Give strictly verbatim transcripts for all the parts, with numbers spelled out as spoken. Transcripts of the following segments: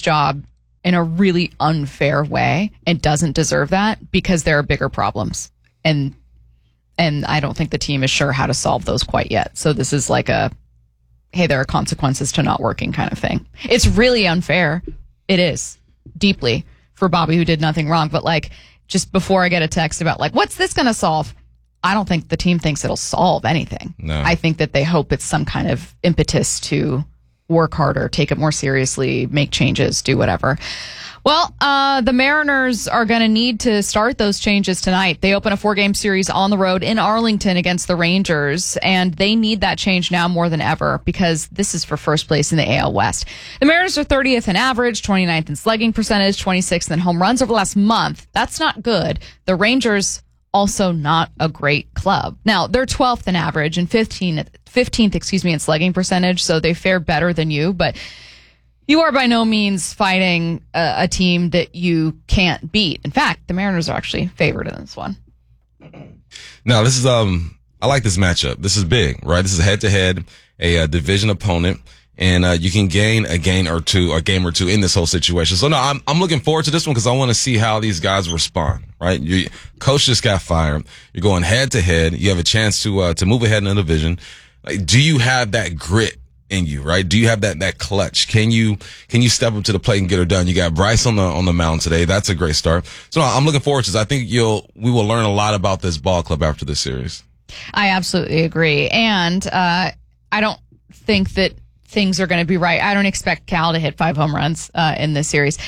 job in a really unfair way and doesn't deserve that because there are bigger problems. And and I don't think the team is sure how to solve those quite yet. So this is like a, hey, there are consequences to not working kind of thing. It's really unfair. It is, deeply, for Bobby, who did nothing wrong. But like, just before I get a text about like, what's this going to solve? I don't think the team thinks it'll solve anything. No. I think that they hope it's some kind of impetus to work harder, take it more seriously, make changes, do whatever. Well, uh, the Mariners are going to need to start those changes tonight. They open a four-game series on the road in Arlington against the Rangers, and they need that change now more than ever because this is for first place in the A L West. The Mariners are thirtieth in average, twenty-ninth in slugging percentage, twenty-sixth in home runs over the last month. That's not good. The Rangers, also not a great club. Now, they're twelfth in average and fifteenth, fifteenth, excuse me, in slugging percentage, so they fare better than you, but you are by no means fighting a, a team that you can't beat. In fact, the Mariners are actually favored in this one. No, this is, um, I like this matchup. This is big, right? This is head to head, a uh, division opponent, and uh, you can gain a game or two, a game or two in this whole situation. So no, I'm, I'm looking forward to this one because I want to see how these guys respond, right? You, coach just got fired. You're going head to head. You have a chance to, uh, to move ahead in the division. Like, do you have that grit in you, right? Do you have that, that clutch? Can you, can you step up to the plate and get her done? You got Bryce on the, on the mound today. That's a great start. So no, I'm looking forward to this. I think you'll, we will learn a lot about this ball club after this series. I absolutely agree. And, uh, I don't think that things are going to be right. I don't expect Cal to hit five home runs, uh, in this series.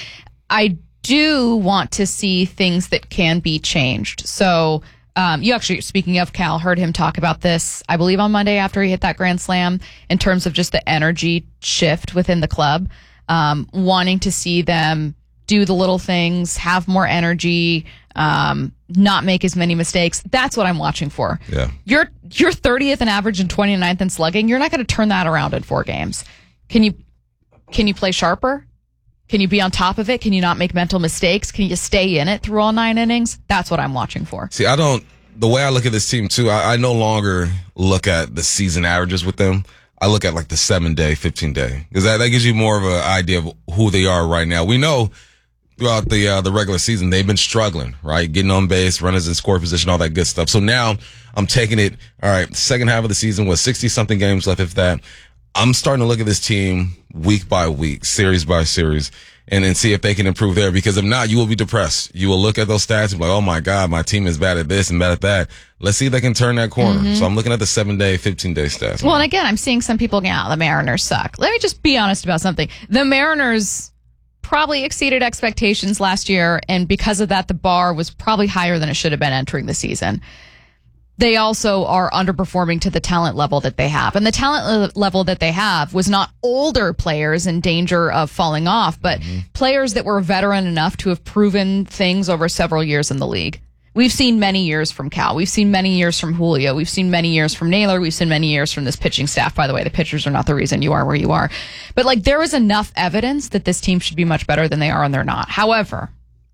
I do want to see things that can be changed. So, Um, you actually, speaking of Cal, heard him talk about this, I believe, on Monday after he hit that grand slam, in terms of just the energy shift within the club, um, wanting to see them do the little things, have more energy, um, not make as many mistakes. That's what I'm watching for. Yeah. You're, you're thirtieth in average and twenty-ninth in slugging. You're not going to turn that around in four games. Can you, can you play sharper? Can you be on top of it? Can you not make mental mistakes? Can you stay in it through all nine innings? That's what I'm watching for. See, I don't, the way I look at this team too, I, I no longer look at the season averages with them. I look at like the seven day, fifteen day, because that, that gives you more of an idea of who they are right now. We know throughout the, uh, the regular season, they've been struggling, right? Getting on base, runners in score position, all that good stuff. So now I'm taking it, all right, second half of the season with sixty something games left, if that. I'm starting to look at this team week by week, series by series, and then see if they can improve there. Because if not, you will be depressed. You will look at those stats and be like, oh my God, my team is bad at this and bad at that. Let's see if they can turn that corner. Mm-hmm. So I'm looking at the seven day, fifteen day stats. Well, and again, I'm seeing some people go, oh, the Mariners suck. Let me just be honest about something. The Mariners probably exceeded expectations last year, and because of that, the bar was probably higher than it should have been entering the season. They also are underperforming to the talent level that they have. And the talent level that they have was not older players in danger of falling off, but mm-hmm. players that were veteran enough to have proven things over several years in the league. We've seen many years from Cal. We've seen many years from Julio. We've seen many years from Naylor. We've seen many years from this pitching staff. By the way, the pitchers are not the reason you are where you are. But like, there is enough evidence that this team should be much better than they are, and they're not. However,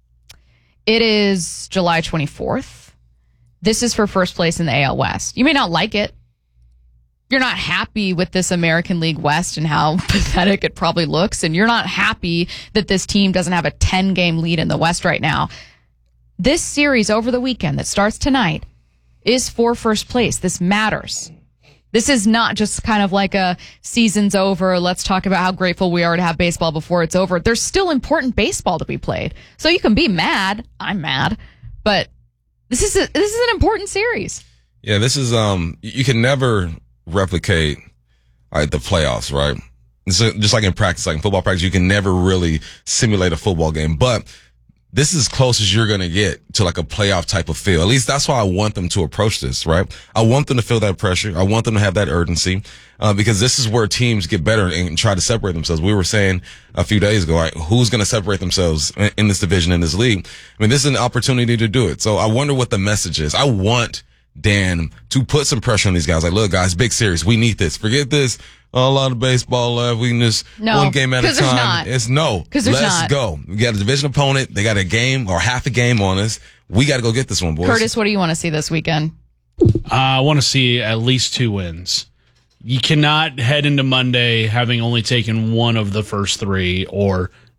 it is July twenty-fourth. This is for first place in the A L West. You may not like it. You're not happy with this American League West and how pathetic it probably looks. And you're not happy that this team doesn't have a ten game lead in the West right now. This series over the weekend that starts tonight is for first place. This matters. This is not just kind of like a season's over, let's talk about how grateful we are to have baseball before it's over. There's still important baseball to be played. So you can be mad. I'm mad. But This is a, this is an important series. Yeah, this is um. You can never replicate like the playoffs, right? It's just like in practice, like in football practice, you can never really simulate a football game. But this is as close as you're gonna get to like a playoff type of feel. At least that's why I want them to approach this, right? I want them to feel that pressure. I want them to have that urgency, uh, because this is where teams get better and try to separate themselves. We were saying a few days ago, right, who's going to separate themselves in, in this division, in this league? I mean, this is an opportunity to do it. So I wonder what the message is. I want Dan to put some pressure on these guys. Like, look, guys, big series. We need this. Forget this. Oh, a lot of baseball left. We can just no, one game at a time. Not. It's no. Let's not. go. We got a division opponent. They got a game or half a game on us. We got to go get this one, boys. Curtis, what do you want to see this weekend? Uh, I want to see at least two wins. You cannot head into Monday having only taken one of the first three or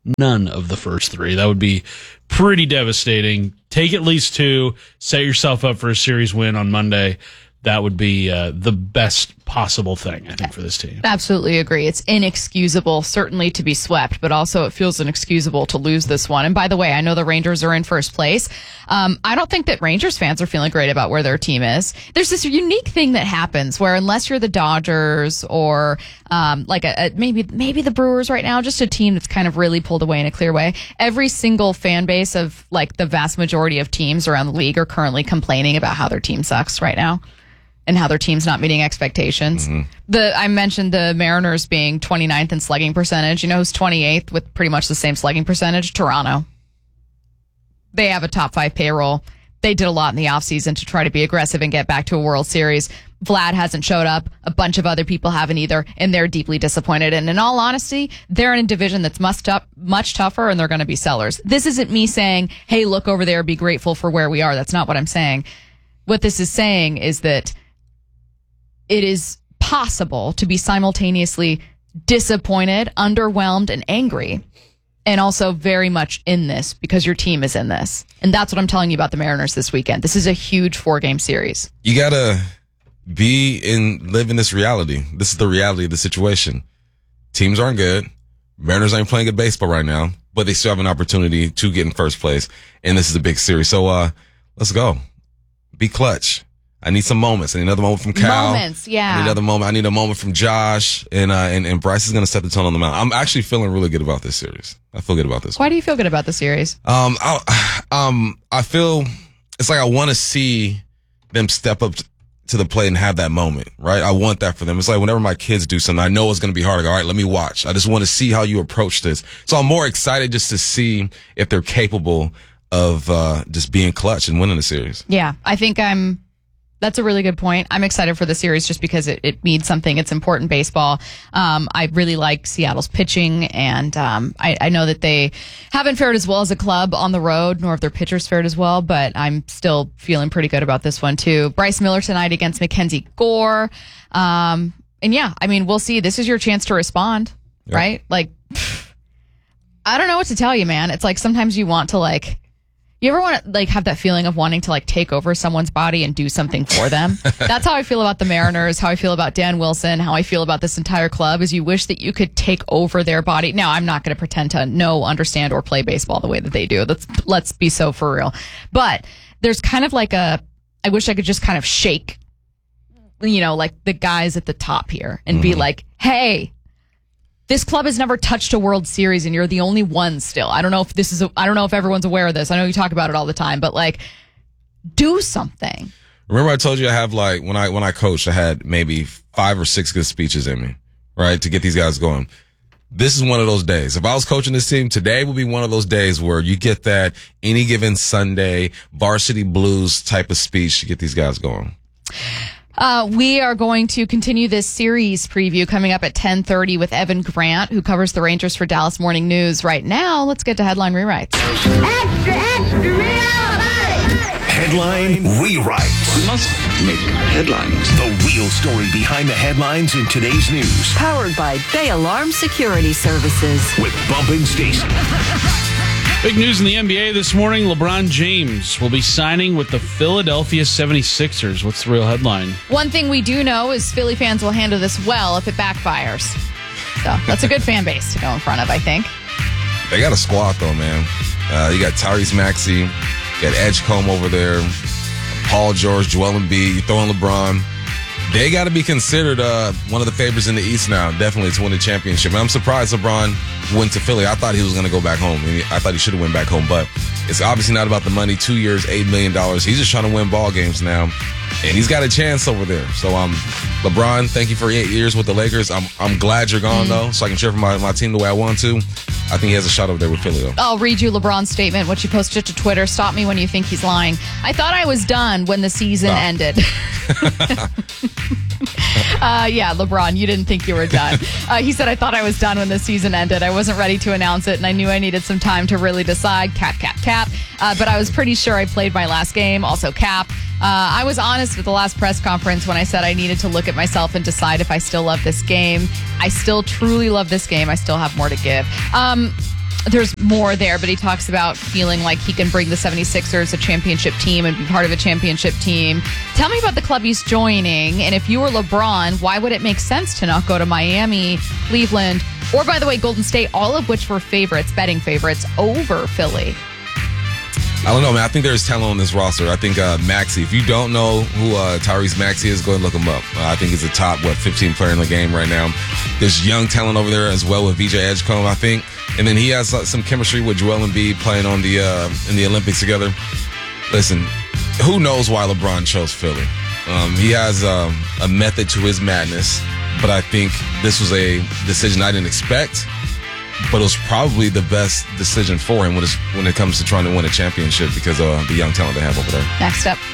none of the first three. That would be pretty devastating. Take at least two, set yourself up for a series win on Monday. That would be uh, the best possible thing, I think, for this team. Absolutely agree. It's inexcusable, certainly, to be swept, but also it feels inexcusable to lose this one. And by the way, I know the Rangers are in first place. Um, I don't think that Rangers fans are feeling great about where their team is. There's this unique thing that happens where unless you're the Dodgers or um, like a, a, maybe maybe the Brewers right now, just a team that's kind of really pulled away in a clear way, every single fan base of like the vast majority of teams around the league are currently complaining about how their team sucks right now. And how their team's not meeting expectations. Mm-hmm. The I mentioned the Mariners being twenty-ninth in slugging percentage. You know who's twenty-eighth with pretty much the same slugging percentage? Toronto. They have a top five payroll. They did a lot in the offseason to try to be aggressive and get back to a World Series. Vlad hasn't showed up. A bunch of other people haven't either, and they're deeply disappointed. And in all honesty, they're in a division that's much, tough, much tougher, and they're going to be sellers. This isn't me saying, hey, look over there, be grateful for where we are. That's not what I'm saying. What this is saying is that it is possible to be simultaneously disappointed, underwhelmed, and angry, and also very much in this because your team is in this. And that's what I'm telling you about the Mariners this weekend. This is a huge four-game series. You got to be in, live in this reality. This is the reality of the situation. Teams aren't good. Mariners ain't playing good baseball right now, but they still have an opportunity to get in first place. And this is a big series. So, uh, let's go. Be clutch. I need some moments. I need another moment from Cal. Moments, yeah. I need another moment. I need a moment from Josh, and uh, and, and Bryce is going to set the tone on the mound. I'm actually feeling really good about this series. I feel good about this. Why one. do you feel good about the series? Um, I, um, I feel it's like I want to see them step up to the plate and have that moment, right? I want that for them. It's like whenever my kids do something, I know it's going to be hard. I go, all right, let me watch. I just want to see how you approach this. So I'm more excited just to see if they're capable of uh, just being clutch and winning the series. Yeah, I think I'm. That's a really good point. I'm excited for the series just because it, it means something. It's important baseball. Um, I really like Seattle's pitching, and um, I, I know that they haven't fared as well as a club on the road, nor have their pitchers fared as well, but I'm still feeling pretty good about this one, too. Bryce Miller tonight against Mackenzie Gore. Um, and yeah, I mean, we'll see. This is your chance to respond, yep. Right? Like, I don't know what to tell you, man. It's like sometimes you want to, like, you ever want to like have that feeling of wanting to like take over someone's body and do something for them? That's how I feel about the Mariners, how I feel about Dan Wilson, how I feel about this entire club is you wish that you could take over their body. Now, I'm not going to pretend to know, understand, or play baseball the way that they do. Let's, let's be so for real. But there's kind of like a, I wish I could just kind of shake, you know, like the guys at the top here and mm-hmm. be like, hey, this club has never touched a World Series, and you're the only one still. I don't know if this is. A, I don't know if everyone's aware of this. I know you talk about it all the time, but like, do something. Remember, I told you I have like when I when I coached, I had maybe five or six good speeches in me, right, to get these guys going. This is one of those days. If I was coaching this team, today would be one of those days where you get that any given Sunday varsity blues type of speech to get these guys going. Uh, we are going to continue this series preview coming up at ten thirty with Evan Grant, who covers the Rangers for Dallas Morning News. Right now, let's get to headline rewrites. Extra, extra, rewrite! Headline rewrites. We must make headlines. The real story behind the headlines in today's news. Powered by Bay Alarm Security Services. With Bump and Stacy. Big news in the N B A this morning. LeBron James will be signing with the Philadelphia seventy-sixers. What's the real headline? One thing we do know is Philly fans will handle this well if it backfires. So that's a good fan base to go in front of, I think. They got a squad, though, man. Uh, you got Tyrese Maxey, you got Edgecombe over there, Paul George, Joel Embiid, you throw in LeBron. They got to be considered uh, one of the favorites in the East now, definitely to win the championship. And I'm surprised LeBron went to Philly. I thought he was going to go back home. I thought he should have went back home, but it's obviously not about the money. Two years, eight million dollars. He's just trying to win ball games now, and he's got a chance over there. So, um, LeBron, thank you for eight years with the Lakers. I'm I'm glad you're gone, though, so I can cheer for my, my team the way I want to. I think he has a shot over there with Philly, though. I'll read you LeBron's statement, which he posted to Twitter. Stop me when you think he's lying. I thought I was done when the season oh. ended. uh, yeah, LeBron, you didn't think you were done. Uh, he said, I thought I was done when the season ended. I wasn't ready to announce it, and I knew I needed some time to really decide. Cap, cap, cap. Uh, but I was pretty sure I played my last game. Also, cap. Uh, I was honest at the last press conference when I said I needed to look at myself and decide if I still love this game. I still truly love this game. I still have more to give. Um, there's more there, but he talks about feeling like he can bring the seventy-sixers a championship team and be part of a championship team. Tell me about the club he's joining, and if you were LeBron, why would it make sense to not go to Miami, Cleveland, or, by the way, Golden State, all of which were favorites, betting favorites, over Philly? I don't know, man. I think there's talent on this roster. I think uh, Maxey, if you don't know who uh, Tyrese Maxey is, go and look him up. Uh, I think he's a top, what, fifteen player in the game right now. There's young talent over there as well with V J Edgecombe, I think. And then he has uh, some chemistry with Joel Embiid playing on the uh, in the Olympics together. Listen, who knows why LeBron chose Philly? Um, he has um, a method to his madness, but I think this was a decision I didn't expect. But it was probably the best decision for him when, it's, when it comes to trying to win a championship because of uh, the young talent they have over there. Next up.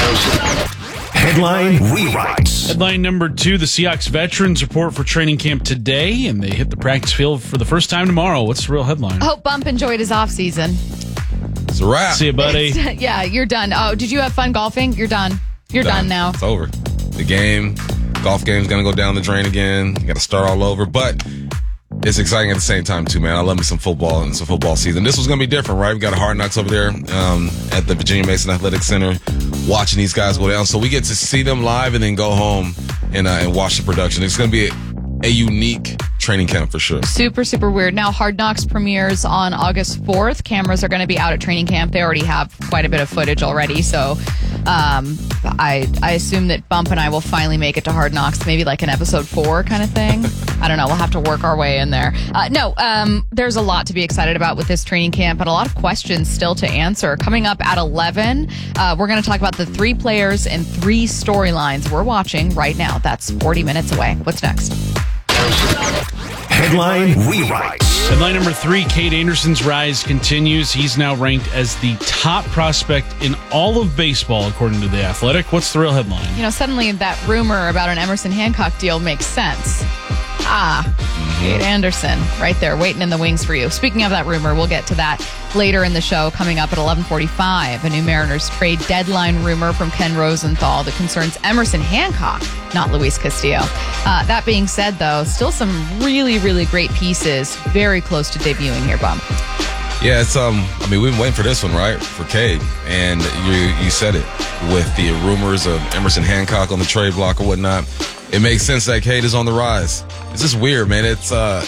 Headline rewrites. Headline number two, the Seahawks veterans report for training camp today, and they hit the practice field for the first time tomorrow. What's the real headline? Hope Bump enjoyed his offseason. It's a wrap. See you, buddy. Yeah, you're done. Oh, did you have fun golfing? You're done. You're done, done now. It's over. The game, golf game's going to go down the drain again. You got to start all over. But it's exciting at the same time, too, man. I love me some football and some football season. This was going to be different, right? We got a Hard Knocks over there um, at the Virginia Mason Athletic Center watching these guys go down. So we get to see them live and then go home and, uh, and watch the production. It's going to be a, a unique training camp for sure. Super, super weird. Now, Hard Knocks premieres on August fourth. Cameras are going to be out at training camp. They already have quite a bit of footage already. So um, I I assume that Bump and I will finally make it to Hard Knocks, maybe like an episode four kind of thing. I don't know. We'll have to work our way in there. Uh, no, um, there's a lot to be excited about with this training camp and a lot of questions still to answer. Coming up at eleven, uh, we're going to talk about the three players and three storylines we're watching right now. That's forty minutes away. What's next? Headline rewrites. Headline number three, Cade Anderson's rise continues. He's now ranked as the top prospect in all of baseball, according to The Athletic. What's the real headline? You know, suddenly that rumor about an Emerson Hancock deal makes sense. Ah, Cade Anderson, right there, waiting in the wings for you. Speaking of that rumor, we'll get to that later in the show, coming up at eleven forty-five. A new Mariners trade deadline rumor from Ken Rosenthal that concerns Emerson Hancock, not Luis Castillo. Uh, that being said, though, still some really, really great pieces, very close to debuting here, Bump. Yeah, it's um. I mean, we've been waiting for this one, right? For Cade, and you you said it with the rumors of Emerson Hancock on the trade block or whatnot. It makes sense that Cade is on the rise. It's just weird, man. It's uh,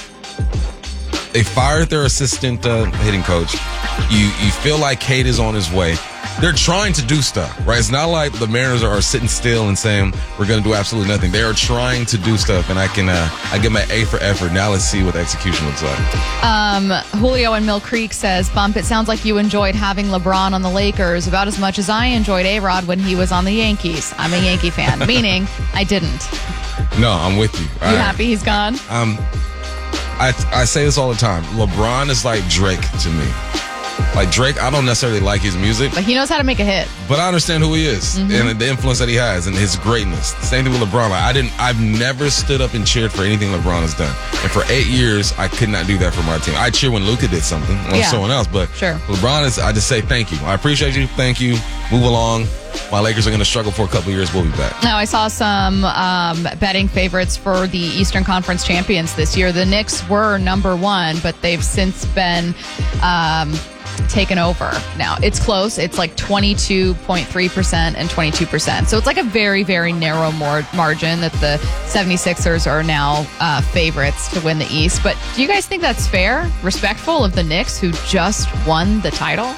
they fired their assistant uh, hitting coach. You you feel like Cade is on his way. They're trying to do stuff, right? It's not like the Mariners are sitting still and saying we're going to do absolutely nothing. They are trying to do stuff, and I can uh, I give my A for effort. Now let's see what the execution looks like. Um, Julio in Mill Creek says, Bump, it sounds like you enjoyed having LeBron on the Lakers about as much as I enjoyed A-Rod when he was on the Yankees. I'm a Yankee fan, meaning I didn't. No, I'm with you. You I, happy he's gone? Um, I I say this all the time. LeBron is like Drake to me. Like Drake, I don't necessarily like his music, but he knows how to make a hit. But I understand who he is mm-hmm. and the influence that he has and his greatness. Same thing with LeBron. Like I didn't, I've never stood up and cheered for anything LeBron has done. And for eight years, I could not do that for my team. I cheer when Luka did something or yeah. someone else, but sure. LeBron is. I just say thank you. I appreciate you. Thank you. Move along. My Lakers are going to struggle for a couple of years. We'll be back. Now, I saw some um, betting favorites for the Eastern Conference champions this year. The Knicks were number one, but they've since been um, taken over. Now, it's close. It's like twenty-two point three percent and twenty-two percent. So it's like a very, very narrow mar- margin that the seventy-sixers are now uh, favorites to win the East. But do you guys think that's fair? Respectful of the Knicks, who just won the title?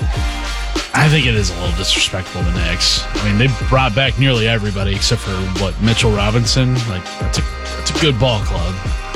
I think it is a little disrespectful to the Knicks. I mean, they brought back nearly everybody except for, what, Mitchell Robinson? Like, that's a, that's a good ball club.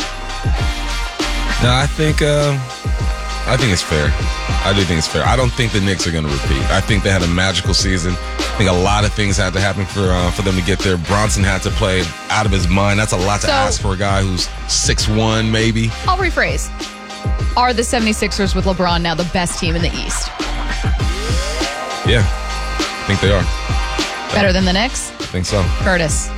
No, I think, uh, I think it's fair. I do think it's fair. I don't think the Knicks are going to repeat. I think they had a magical season. I think a lot of things had to happen for uh, for them to get there. Bronson had to play out of his mind. That's a lot to so, ask for a guy who's six one, maybe. I'll rephrase. Are the seventy-sixers with LeBron now the best team in the East? Yeah, I think they are. Better than the Knicks? I think so. Curtis.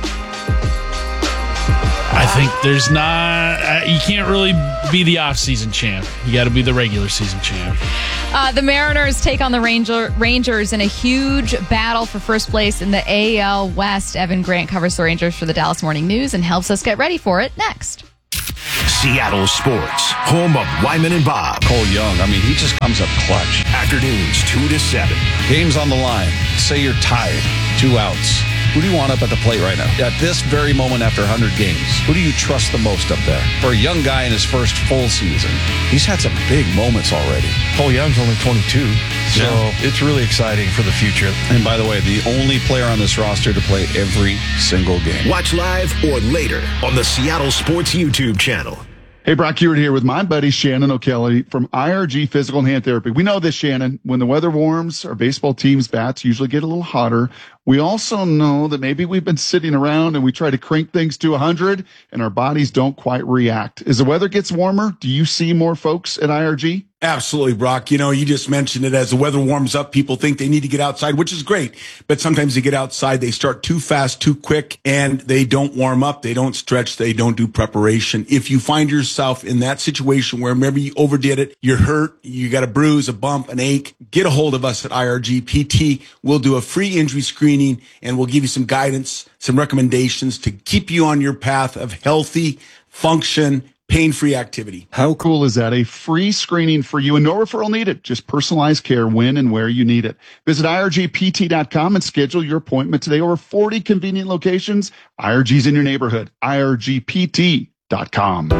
I think there's not, uh, you can't really be the off-season champ. You got to be the regular season champ. Uh, the Mariners take on the Ranger, Rangers in a huge battle for first place in the A L West. Evan Grant covers the Rangers for the Dallas Morning News and helps us get ready for it next. Seattle Sports, home of Wyman and Bob. Cole Young, I mean, he just comes up clutch. Afternoons two to seven. Game's on the line. Say you're tired. Two outs. Who do you want up at the plate right now? At this very moment after one hundred games, who do you trust the most up there? For a young guy in his first full season, he's had some big moments already. Cole Young's only twenty-two, so yeah. It's really exciting for the future. And by the way, the only player on this roster to play every single game. Watch live or later on the Seattle Sports YouTube channel. Hey, Brock Hewitt here with my buddy Shannon O'Kelly from I R G Physical and Hand Therapy. We know this, Shannon. When the weather warms, our baseball team's bats usually get a little hotter. We also know that maybe we've been sitting around and we try to crank things to one hundred and our bodies don't quite react. As the weather gets warmer, do you see more folks at I R G? Absolutely, Brock. You know, you just mentioned it. As the weather warms up, people think they need to get outside, which is great. But sometimes they get outside, they start too fast, too quick, and they don't warm up. They don't stretch. They don't do preparation. If you find yourself in that situation where maybe you overdid it, you're hurt, you got a bruise, a bump, an ache, get a hold of us at I R G P T. We'll do a free injury screening and we'll give you some guidance, some recommendations to keep you on your path of healthy, function, pain-free activity. How cool is that? A free screening for you and no referral needed. Just personalized care when and where you need it. Visit I R G P T dot com and schedule your appointment today. Over forty convenient locations. I R G's in your neighborhood. I R G P T dot com.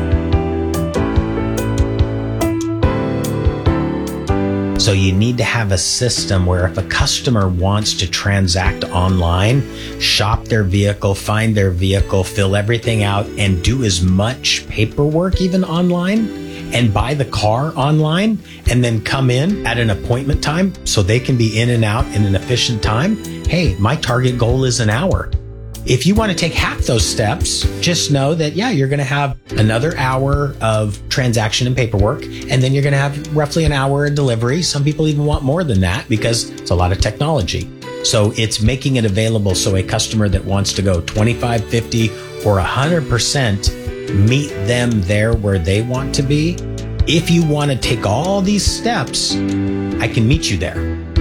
So you need to have a system where if a customer wants to transact online, shop their vehicle, find their vehicle, fill everything out, and do as much paperwork even online, and buy the car online, and then come in at an appointment time so they can be in and out in an efficient time, hey, my target goal is an hour. If you want to take half those steps, just know that, yeah, you're going to have another hour of transaction and paperwork, and then you're going to have roughly an hour of delivery. Some people even want more than that because it's a lot of technology. So it's making it available so a customer that wants to go twenty-five, fifty, or one hundred percent meet them there where they want to be. If you want to take all these steps, I can meet you there.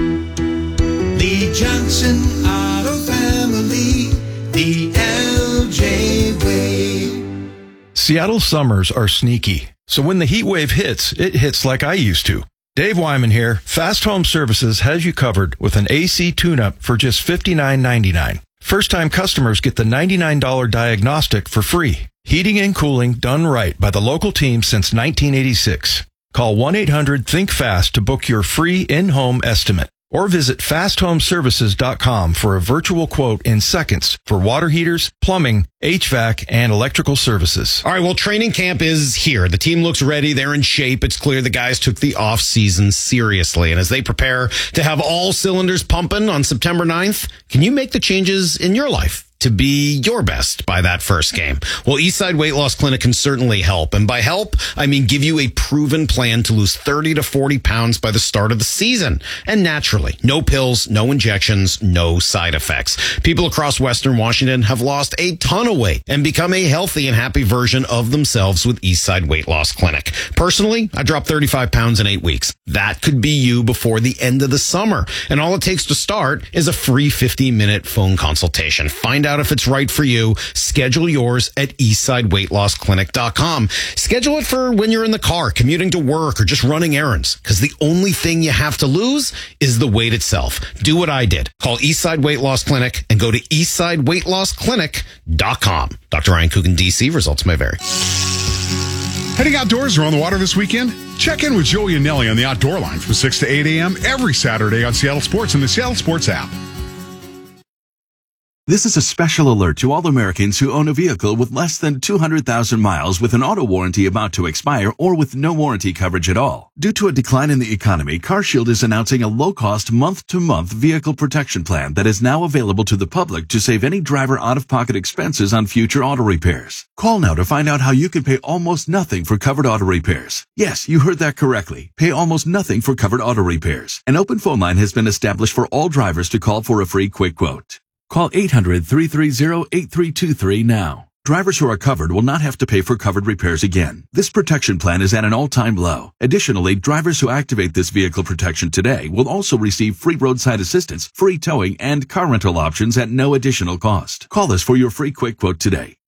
Lee Johnson Auto Family. The L J Way. Seattle summers are sneaky, so when the heat wave hits, it hits like I used to. Dave Wyman here. Fast Home Services has you covered with an A C tune-up for just fifty-nine ninety-nine. First-time customers get the ninety-nine dollars diagnostic for free. Heating and cooling done right by the local team since nineteen eighty-six. Call one eight hundred think fast to book your free in-home estimate. Or visit fast home services dot com for a virtual quote in seconds for water heaters, plumbing, H V A C, and electrical services. All right, well, training camp is here. The team looks ready. They're in shape. It's clear the guys took the off season seriously. And as they prepare to have all cylinders pumping on September ninth, can you make the changes in your life to be your best by that first game? Well, Eastside Weight Loss Clinic can certainly help. And by help, I mean give you a proven plan to lose thirty to forty pounds by the start of the season. And naturally, no pills, no injections, no side effects. People across Western Washington have lost a ton of weight and become a healthy and happy version of themselves with Eastside Weight Loss Clinic. Personally, I dropped thirty-five pounds in eight weeks. That could be you before the end of the summer. And all it takes to start is a free fifteen minute phone consultation. Find out if it's right for you. Schedule yours at eastside weight loss clinic dot com. Schedule it for when you're in the car, commuting to work, or just running errands, because the only thing you have to lose is the weight itself. Do what I did. Call Eastside Weight Loss Clinic and go to eastside weight loss clinic dot com. Doctor Ryan Coogan, D C. Results may vary. Heading outdoors or on the water this weekend? Check in with Joey and Nelly on the Outdoor Line from six to eight a.m. every Saturday on Seattle Sports and the Seattle Sports app. This is a special alert to all Americans who own a vehicle with less than two hundred thousand miles with an auto warranty about to expire or with no warranty coverage at all. Due to a decline in the economy, CarShield is announcing a low-cost month-to-month vehicle protection plan that is now available to the public to save any driver out-of-pocket expenses on future auto repairs. Call now to find out how you can pay almost nothing for covered auto repairs. Yes, you heard that correctly. Pay almost nothing for covered auto repairs. An open phone line has been established for all drivers to call for a free quick quote. Call eight hundred, three three zero, eight three two three now. Drivers who are covered will not have to pay for covered repairs again. This protection plan is at an all-time low. Additionally, drivers who activate this vehicle protection today will also receive free roadside assistance, free towing, and car rental options at no additional cost. Call us for your free quick quote today.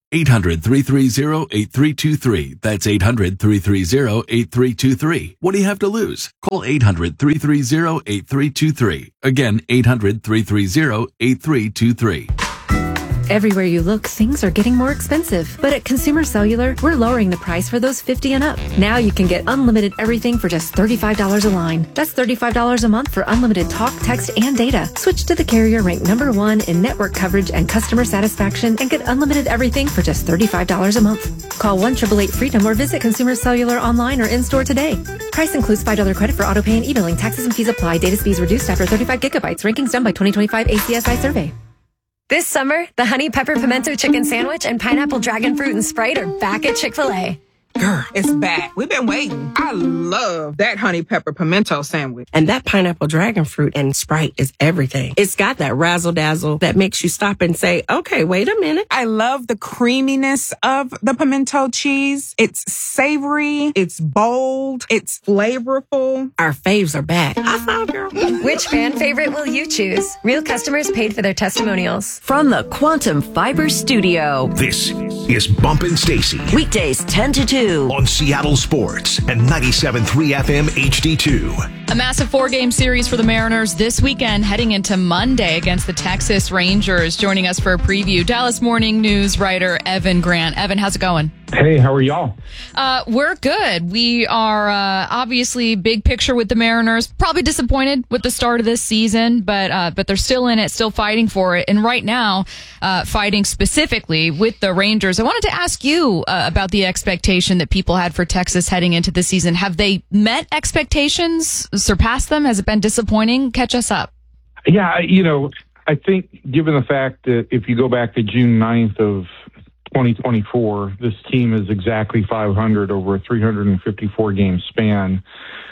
eight hundred, three three zero, eight three two three. That's eight hundred, three three zero, eight three two three. What do you have to lose? Call eight hundred, three three zero, eight three two three. Again, eight hundred, three three zero, eight three two three. Everywhere you look, things are getting more expensive. But at Consumer Cellular, we're lowering the price for those fifty and up. Now you can get unlimited everything for just thirty-five dollars a line. That's thirty-five dollars a month for unlimited talk, text, and data. Switch to the carrier ranked number one in network coverage and customer satisfaction and get unlimited everything for just thirty-five dollars a month. Call one eight eight eight freedom or visit Consumer Cellular online or in-store today. Price includes five dollars credit for auto pay and e-billing. Taxes and fees apply. Data speeds reduced after thirty-five gigabytes. Rankings done by twenty twenty-five A C S I survey. This summer, the Honey Pepper Pimento Chicken Sandwich and Pineapple Dragon Fruit and Sprite are back at Chick-fil-A. Girl, it's back. We've been waiting. I love that honey pepper pimento sandwich. And that pineapple dragon fruit and Sprite is everything. It's got that razzle dazzle that makes you stop and say, okay, wait a minute. I love the creaminess of the pimento cheese. It's savory. It's bold. It's flavorful. Our faves are back. I saw, girl. Which fan favorite will you choose? Real customers paid for their testimonials. From the Quantum Fiber Studio. This is Bumpin' Stacy. Weekdays ten to two. On Seattle Sports and ninety-seven point three F M H D two. A massive four-game series for the Mariners this weekend, heading into Monday against the Texas Rangers. Joining us for a preview, Dallas Morning News writer Evan Grant. Evan, how's it going? Hey, how are y'all? Uh, we're good. We are uh, obviously big picture with the Mariners. Probably disappointed with the start of this season, but uh, but they're still in it, still fighting for it. And right now, uh, fighting specifically with the Rangers. I wanted to ask you uh, about the expectation that people had for Texas heading into the season. Have they met expectations, surpassed them? Has it been disappointing? Catch us up. Yeah, you know, I think given the fact that if you go back to June ninth of twenty twenty-four, this team is exactly five hundred over a three hundred fifty-four game span.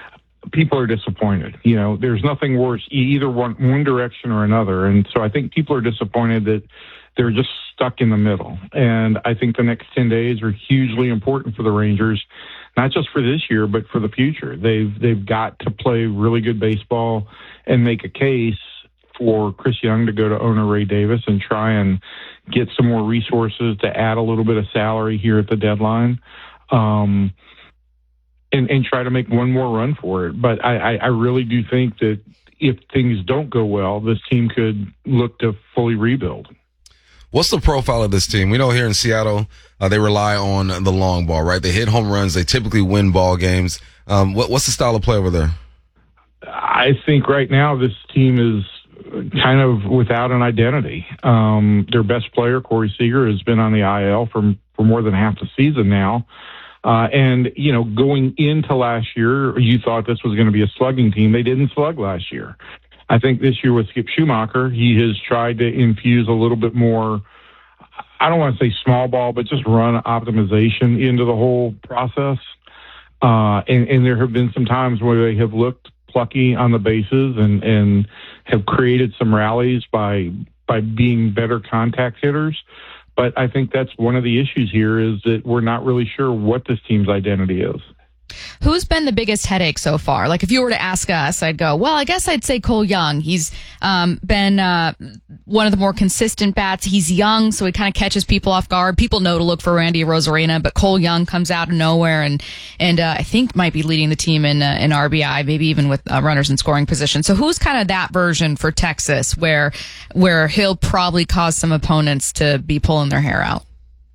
People are disappointed. You know, there's nothing worse, either one, one direction or another. And so I think people are disappointed that they're just stuck in the middle. And I think the next ten days are hugely important for the Rangers, not just for this year, but for the future. They've, they've got to play really good baseball and make a case for Chris Young to go to owner Ray Davis and try and get some more resources to add a little bit of salary here at the deadline, um, and, and try to make one more run for it. But I, I, I really do think that if things don't go well, this team could look to fully rebuild. What's the profile of this team? We know here in Seattle, uh, they rely on the long ball, right? They hit home runs. They typically win ball games. Um, what, what's the style of play over there? I think right now this team is kind of without an identity. Um, their best player, Corey Seager, has been on the I L for, for more than half the season now. Uh, and, you know, going into last year, you thought this was going to be a slugging team. They didn't slug last year. I think this year with Skip Schumacher, he has tried to infuse a little bit more, I don't want to say small ball, but just run optimization into the whole process. Uh, and, and there have been some times where they have looked plucky on the bases and, and have created some rallies by by being better contact hitters. But I think that's one of the issues here is that we're not really sure what this team's identity is. Who's been the biggest headache so far? Like, if you were to ask us, I'd go, well, I guess I'd say Cole Young. He's um, been uh, one of the more consistent bats. He's young, so he kind of catches people off guard. People know to look for Randy Arozarena, but Cole Young comes out of nowhere and and uh, I think might be leading the team in uh, in R B I, maybe even with uh, runners in scoring position. So who's kind of that version for Texas where where he'll probably cause some opponents to be pulling their hair out?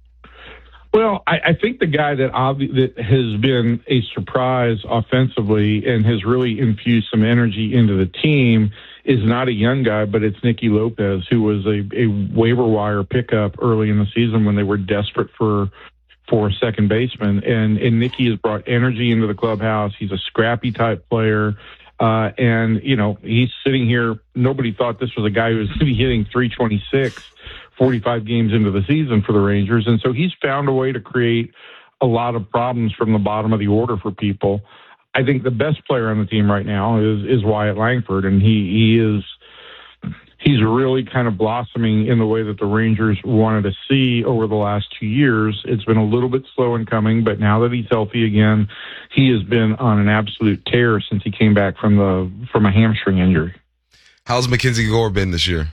Well, I, I think the guy that obvi- that has been a surprise offensively and has really infused some energy into the team is not a young guy, but it's Nicky Lopez, who was a, a waiver wire pickup early in the season when they were desperate for for a second baseman. And, and Nicky has brought energy into the clubhouse. He's a scrappy type player. Uh, and, you know, he's sitting here. Nobody thought this was a guy who was going to be hitting three twenty-six forty-five games into the season for the Rangers. And so he's found a way to create a lot of problems from the bottom of the order for people. I think the best player on the team right now is, is Wyatt Langford. And he, he is, he's really kind of blossoming in the way that the Rangers wanted to see over the last two years. It's been a little bit slow in coming, but now that he's healthy again, he has been on an absolute tear since he came back from the, from a hamstring injury. How's Mackenzie Gore been this year?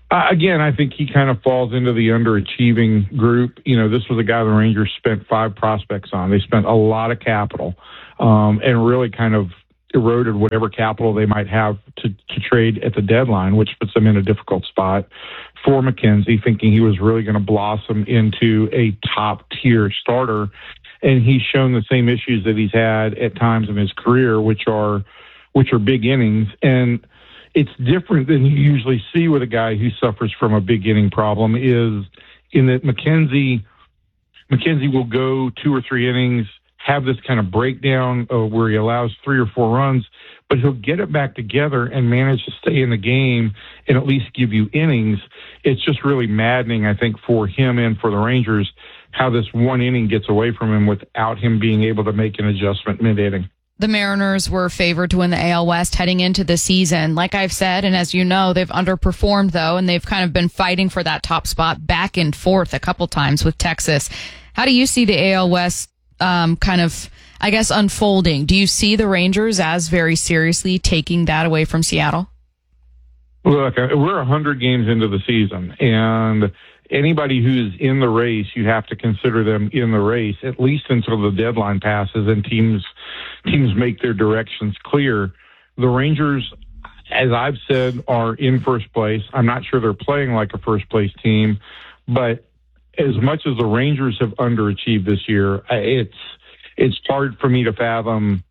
Uh, again, I think he kind of falls into the underachieving group. You know, this was a guy the Rangers spent five prospects on. They spent a lot of capital um, and really kind of eroded whatever capital they might have to, to trade at the deadline, which puts them in a difficult spot for McKenzie, thinking he was really going to blossom into a top-tier starter. And he's shown the same issues that he's had at times in his career, which are which are big innings. And it's different than you usually see with a guy who suffers from a big inning problem, is in that McKenzie, McKenzie will go two or three innings, have this kind of breakdown uh, where he allows three or four runs, but he'll get it back together and manage to stay in the game and at least give you innings. It's just really maddening, I think, for him and for the Rangers, how this one inning gets away from him without him being able to make an adjustment mid-inning. The Mariners were favored to win the A L West heading into the season. Like I've said, and as you know, they've underperformed, though, and they've kind of been fighting for that top spot back and forth a couple times with Texas. How do you see the A L West um, kind of, I guess, unfolding? Do you see the Rangers as very seriously taking that away from Seattle? Look, we're one hundred games into the season, and anybody who's in the race, you have to consider them in the race, at least until the deadline passes and teams teams make their directions clear. The Rangers, as I've said, are in first place. I'm not sure they're playing like a first-place team, but as much as the Rangers have underachieved this year, it's it's hard for me to fathom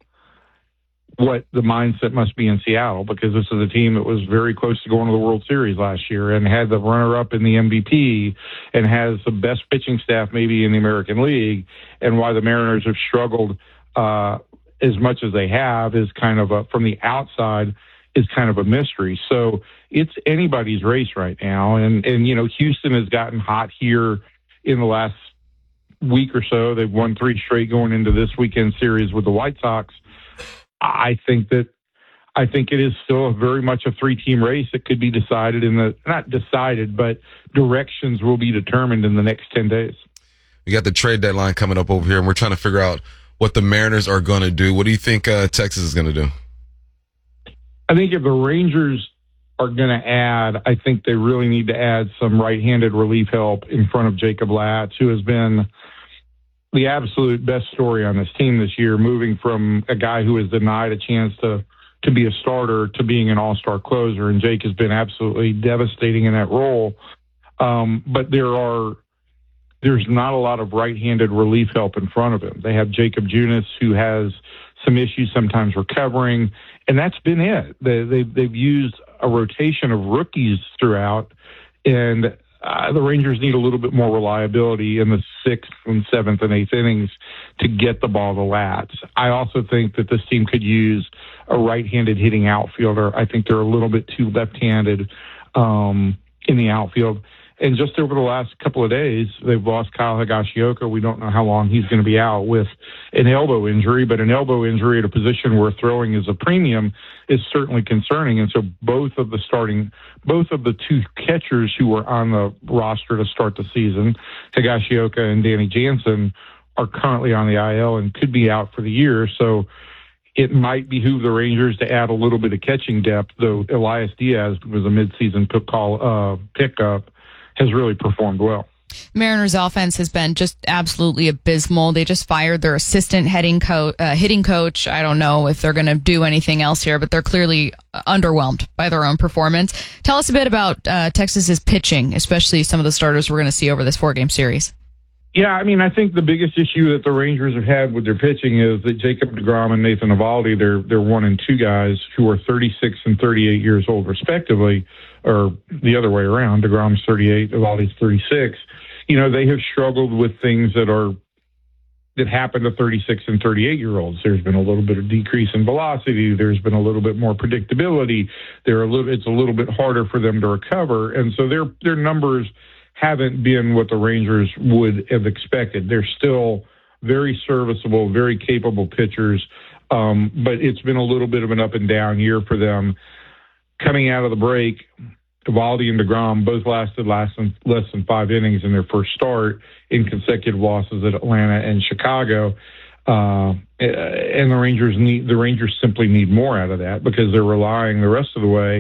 what the mindset must be in Seattle, because this is a team that was very close to going to the World Series last year and had the runner-up in the M V P and has the best pitching staff maybe in the American League. And why the Mariners have struggled uh, as much as they have is kind of a, from the outside, is kind of a mystery. So it's anybody's race right now. And, and, you know, Houston has gotten hot here in the last week or so. They've won three straight going into this weekend series with the White Sox. I think that I think it is still very much a three-team race that could be decided in the, not decided, but directions will be determined in the next ten days. We got the trade deadline coming up over here, and we're trying to figure out what the Mariners are going to do. What do you think uh, Texas is going to do? I think if the Rangers are going to add, I think they really need to add some right-handed relief help in front of Jacob Latz, who has been the absolute best story on this team this year, moving from a guy who was denied a chance to, to be a starter to being an all-star closer. And Jake has been absolutely devastating in that role. Um, but there are, there's not a lot of right-handed relief help in front of him. They have Jacob Junis, who has some issues sometimes recovering, and that's been it. They, they, they've used a rotation of rookies throughout, and Uh, the Rangers need a little bit more reliability in the sixth and seventh and eighth innings to get the ball to Latz. I also think that this team could use a right-handed hitting outfielder. I think they're a little bit too left-handed um, in the outfield. And just over the last couple of days, they've lost Kyle Higashioka. We don't know how long he's going to be out with an elbow injury, but an elbow injury at a position where throwing is a premium is certainly concerning. And so both of the starting, both of the two catchers who were on the roster to start the season, Higashioka and Danny Jansen, are currently on the I L and could be out for the year. So it might behoove the Rangers to add a little bit of catching depth, though Elias Diaz was a midseason pick call, uh, pickup, has really performed well. Mariners offense has been just absolutely abysmal. They just fired their assistant heading co- uh, hitting coach. I don't know if they're going to do anything else here, but they're clearly underwhelmed by their own performance. Tell us a bit about uh, Texas's pitching, especially some of the starters we're going to see over this four-game series. Yeah, I mean, I think the biggest issue that the Rangers have had with their pitching is that Jacob deGrom and Nathan Eovaldi, they're they're one and two guys who are thirty-six and thirty-eight years old, respectively, or the other way around. DeGrom's thirty-eight, Eovaldi's thirty-six. You know, they have struggled with things that are that happen to thirty-six and thirty-eight year olds. There's been a little bit of decrease in velocity. There's been a little bit more predictability. They're a little, it's a little bit harder for them to recover, and so their their numbers haven't been what the Rangers would have expected. They're still very serviceable, very capable pitchers, um, but it's been a little bit of an up and down year for them. Coming out of the break, Eovaldi and DeGrom both lasted less than, less than five innings in their first start in consecutive losses at Atlanta and Chicago. Uh, and the Rangers need, the Rangers simply need more out of that because they're relying the rest of the way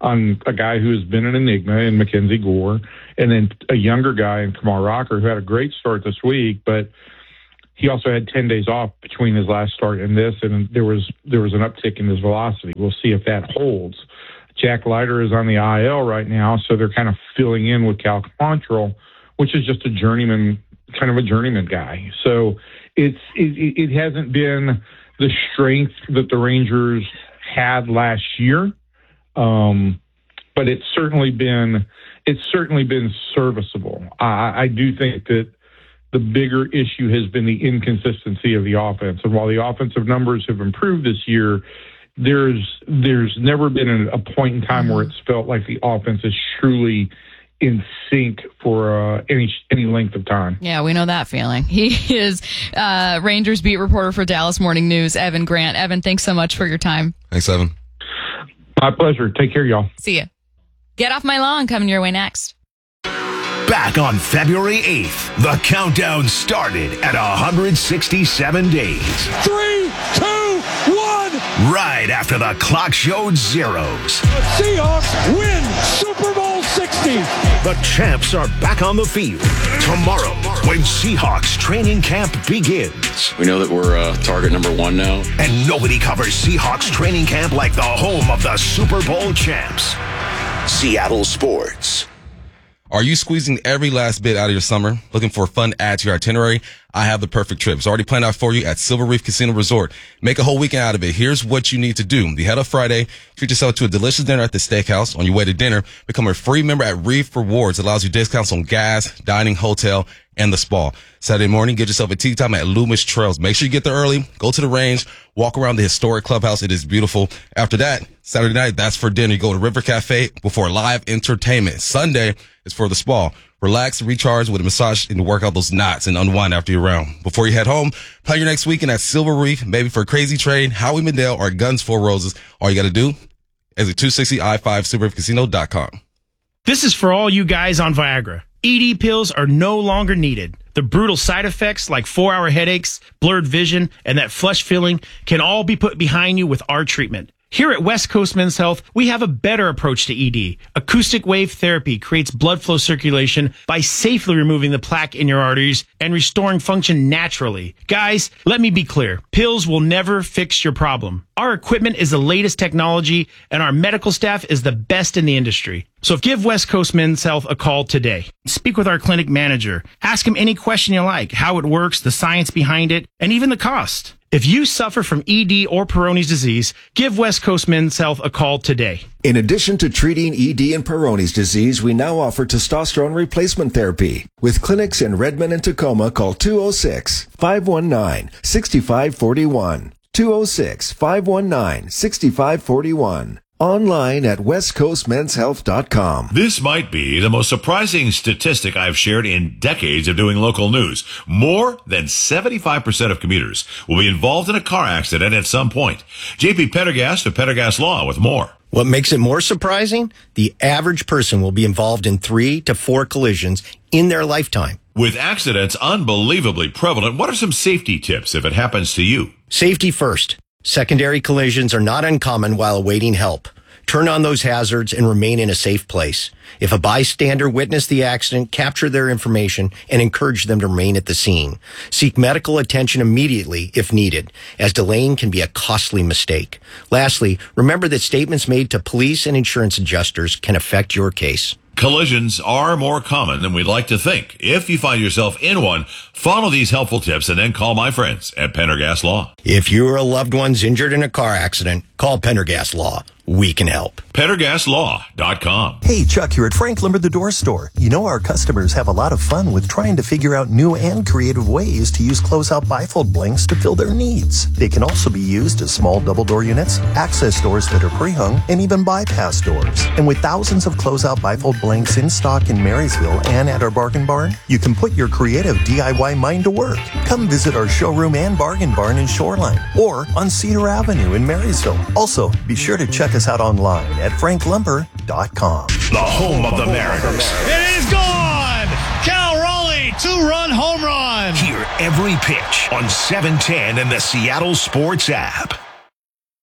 on a guy who has been an enigma in Mackenzie Gore, and then a younger guy in Kamal Rocker who had a great start this week, but he also had ten days off between his last start and this, and there was there was an uptick in his velocity. We'll see if that holds. Jack Leiter is on the I L right now, so they're kind of filling in with Cal Quantrill, which is just a journeyman, kind of a journeyman guy. So it's it, it hasn't been the strength that the Rangers had last year, um, but it's certainly been it's certainly been serviceable. I, I do think that the bigger issue has been the inconsistency of the offense, and while the offensive numbers have improved this year, there's there's never been a, a point in time where it's felt like the offense is truly in sync for uh, any any length of time. Yeah, we know that feeling. He is uh, Rangers beat reporter for Dallas Morning News, Evan Grant. Evan, thanks so much for your time. Thanks, Evan. My pleasure. Take care, y'all. See ya. Get Off My Lawn coming your way next. Back on February eighth, the countdown started at one hundred sixty-seven days. Three, two, one. Right after the clock showed zeros. The Seahawks win Super Bowl sixty. The champs are back on the field tomorrow when Seahawks training camp begins. We know that we're uh, target number one now. And nobody covers Seahawks training camp like the home of the Super Bowl champs. Seattle Sports. Are you squeezing every last bit out of your summer? Looking for a fun add to your itinerary? I have the perfect trip. It's already planned out for you at Silver Reef Casino Resort. Make a whole weekend out of it. Here's what you need to do. The head of Friday, treat yourself to a delicious dinner at the steakhouse. On your way to dinner, become a free member at Reef Rewards. It allows you discounts on gas, dining, hotel, and the spa. Saturday morning, get yourself a tea time at Loomis Trails. Make sure you get there early. Go to the range. Walk around the historic clubhouse. It is beautiful. After that, Saturday night, that's for dinner. You go to River Cafe before live entertainment. Sunday is for the spa. Relax, recharge with a massage and work out those knots and unwind after your round. Before you head home, plan your next weekend at Silver Reef, maybe for a crazy train, Howie Mandel, or Guns Four Roses. All you got to do is at two sixty I five silver reef casino dot com. This is for all you guys on Viagra. E D pills are no longer needed. The brutal side effects like four-hour headaches, blurred vision, and that flush feeling can all be put behind you with our treatment. Here at West Coast Men's Health, we have a better approach to E D. Acoustic wave therapy creates blood flow circulation by safely removing the plaque in your arteries and restoring function naturally. Guys, let me be clear. Pills will never fix your problem. Our equipment is the latest technology, and our medical staff is the best in the industry. So give West Coast Men's Health a call today. Speak with our clinic manager. Ask him any question you like, how it works, the science behind it, and even the cost. If you suffer from E D or Peyronie's disease, give West Coast Men's Health a call today. In addition to treating E D and Peyronie's disease, we now offer testosterone replacement therapy. With clinics in Redmond and Tacoma, call two oh six, five one nine, six five four one. two oh six, five one nine, six five four one. Online at west coast men's health dot com. This might be the most surprising statistic I've shared in decades of doing local news. More than seventy-five percent of commuters will be involved in a car accident at some point. J P Pendergast of Pendergast Law with more. What makes it more surprising? The average person will be involved in three to four collisions in their lifetime. With accidents unbelievably prevalent, what are some safety tips if it happens to you? Safety first. Secondary collisions are not uncommon while awaiting help. Turn on those hazards and remain in a safe place. If a bystander witnessed the accident, capture their information and encourage them to remain at the scene. Seek medical attention immediately if needed, as delaying can be a costly mistake. Lastly, remember that statements made to police and insurance adjusters can affect your case. Collisions are more common than we'd like to think. If you find yourself in one, follow these helpful tips and then call my friends at Pendergast Law. If you or a loved one's injured in a car accident, call Pendergast Law. We can help. Pendergast Law dot com. Hey, Chuck here at Frank Lumber the Door Store. You know our customers have a lot of fun with trying to figure out new and creative ways to use closeout bifold blanks to fill their needs. They can also be used as small double door units, access doors that are pre-hung, and even bypass doors. And with thousands of closeout bifold blanks in stock in Marysville and at our Bargain Barn, you can put your creative D I Y mind to work. Come visit our showroom and Bargain Barn in Shoreline or on Cedar Avenue in Marysville. Also, be sure to check us out online at frank lumber dot com. The home of the Mariners. It is gone! Cal Raleigh, two-run home run! Hear every pitch on seven ten and the Seattle Sports app.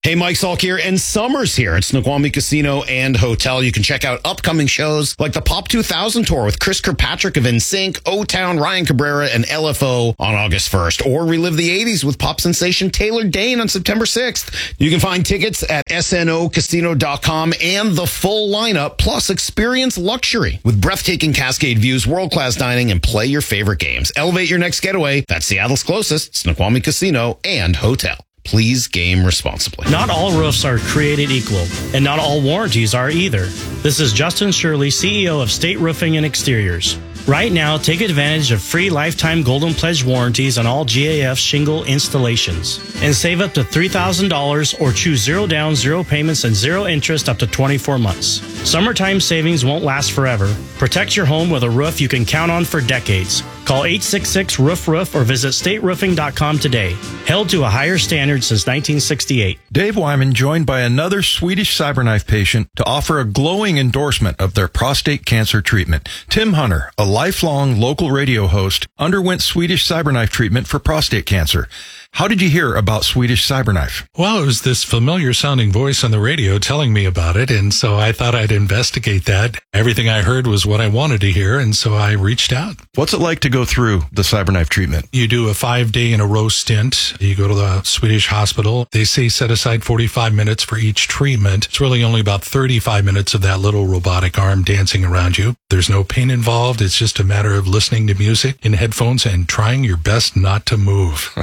Hey, Mike Salk here, and summer's here at Snoqualmie Casino and Hotel. You can check out upcoming shows like the Pop two thousand Tour with Chris Kirkpatrick of N Sync, O-Town, Ryan Cabrera, and L F O on August first. Or relive the eighties with pop sensation Taylor Dane on September sixth. You can find tickets at S N O casino dot com and the full lineup, plus experience luxury with breathtaking Cascade views, world-class dining, and play your favorite games. Elevate your next getaway. That's Seattle's closest, Snoqualmie Casino and Hotel. Please game responsibly. Not all roofs are created equal, and not all warranties are either. This is Justin Shirley, C E O of State Roofing and Exteriors. Right now, take advantage of free lifetime Golden Pledge warranties on all G A F shingle installations and save up to three thousand dollars or choose zero down, zero payments, and zero interest up to twenty-four months. Summertime savings won't last forever. Protect your home with a roof you can count on for decades. Call eight six six, roof roof or visit state roofing dot com today. Held to a higher standard since nineteen sixty-eight. Dave Wyman joined by another Swedish CyberKnife patient to offer a glowing endorsement of their prostate cancer treatment. Tim Hunter, a lifelong local radio host, underwent Swedish CyberKnife treatment for prostate cancer. How did you hear about Swedish CyberKnife? Well, it was this familiar sounding voice on the radio telling me about it, and so I thought I'd investigate that. Everything I heard was what I wanted to hear, and so I reached out. What's it like to go through the CyberKnife treatment? You do a five-day in a row stint. You go to the Swedish hospital. They say set aside forty-five minutes for each treatment. It's really only about thirty-five minutes of that little robotic arm dancing around you. There's no pain involved. It's just a matter of listening to music in headphones and trying your best not to move.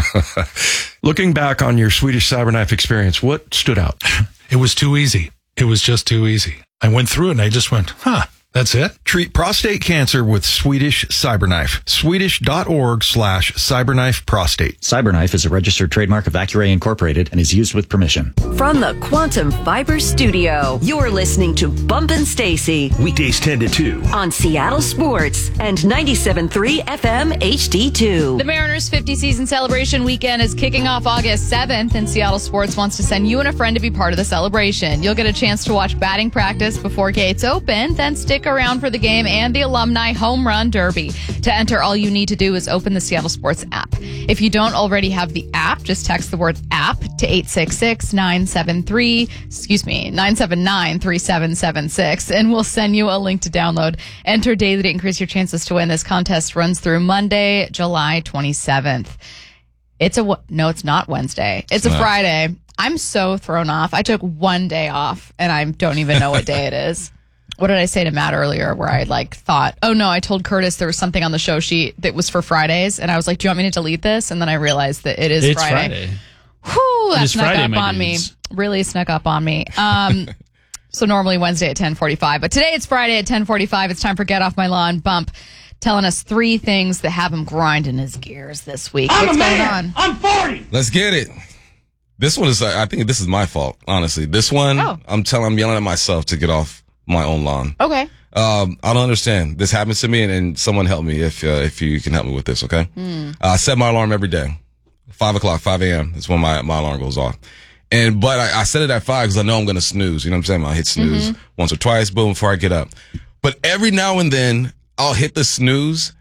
Looking back on your Swedish CyberKnife experience, what stood out? It was too easy. It was just too easy. I went through it and I just went, huh, that's it? Treat prostate cancer with Swedish CyberKnife. Swedish.org slash CyberKnife Prostate. CyberKnife is a registered trademark of Accuray Incorporated and is used with permission. From the Quantum Fiber Studio, you're listening to Bumpin' Stacy. Weekdays ten to two. On Seattle Sports and ninety-seven point three F M H D two. The Mariners' fifty season celebration weekend is kicking off August seventh, and Seattle Sports wants to send you and a friend to be part of the celebration. You'll get a chance to watch batting practice before gates open, then stick around for the game and the Alumni Home Run Derby. To enter, all you need to do is open the Seattle Sports app. If you don't already have the app, just text the word app to eight six six, nine seven three, excuse me, nine seven nine, three seven seven six, and we'll send you a link to download. Enter daily to increase your chances to win. This contest runs through Monday, July twenty-seventh. It's a, no, it's not Wednesday. It's, it's a not. Friday. I'm so thrown off. I took one day off and I don't even know what day it is. What did I say to Matt earlier where I like thought, oh no, I told Curtis there was something on the show sheet that was for Fridays. And I was like, do you want me to delete this? And then I realized that it is it's Friday. Friday. Whew, that it snuck Friday, up on dudes. me. Really snuck up on me. Um, so normally Wednesday at ten forty-five, but today it's Friday at ten forty-five. It's time for Get Off My Lawn. Bump telling us three things that have him grinding his gears this week. I'm What's a going man. on? I'm forty. Let's get it. This one is, I think this is my fault, honestly. This one, Oh. I'm telling, I'm yelling at myself to get off my own lawn. Okay. Um, I don't understand. This happens to me, and, and someone help me if uh, if you can help me with this, okay? Hmm. Uh, I set my alarm every day. Five o'clock, five a.m. is when my, my alarm goes off. And, but I, I set it at five because I know I'm going to snooze. You know what I'm saying? I'll hit snooze Mm-hmm. once or twice, boom, before I get up. But every now and then, I'll hit the snooze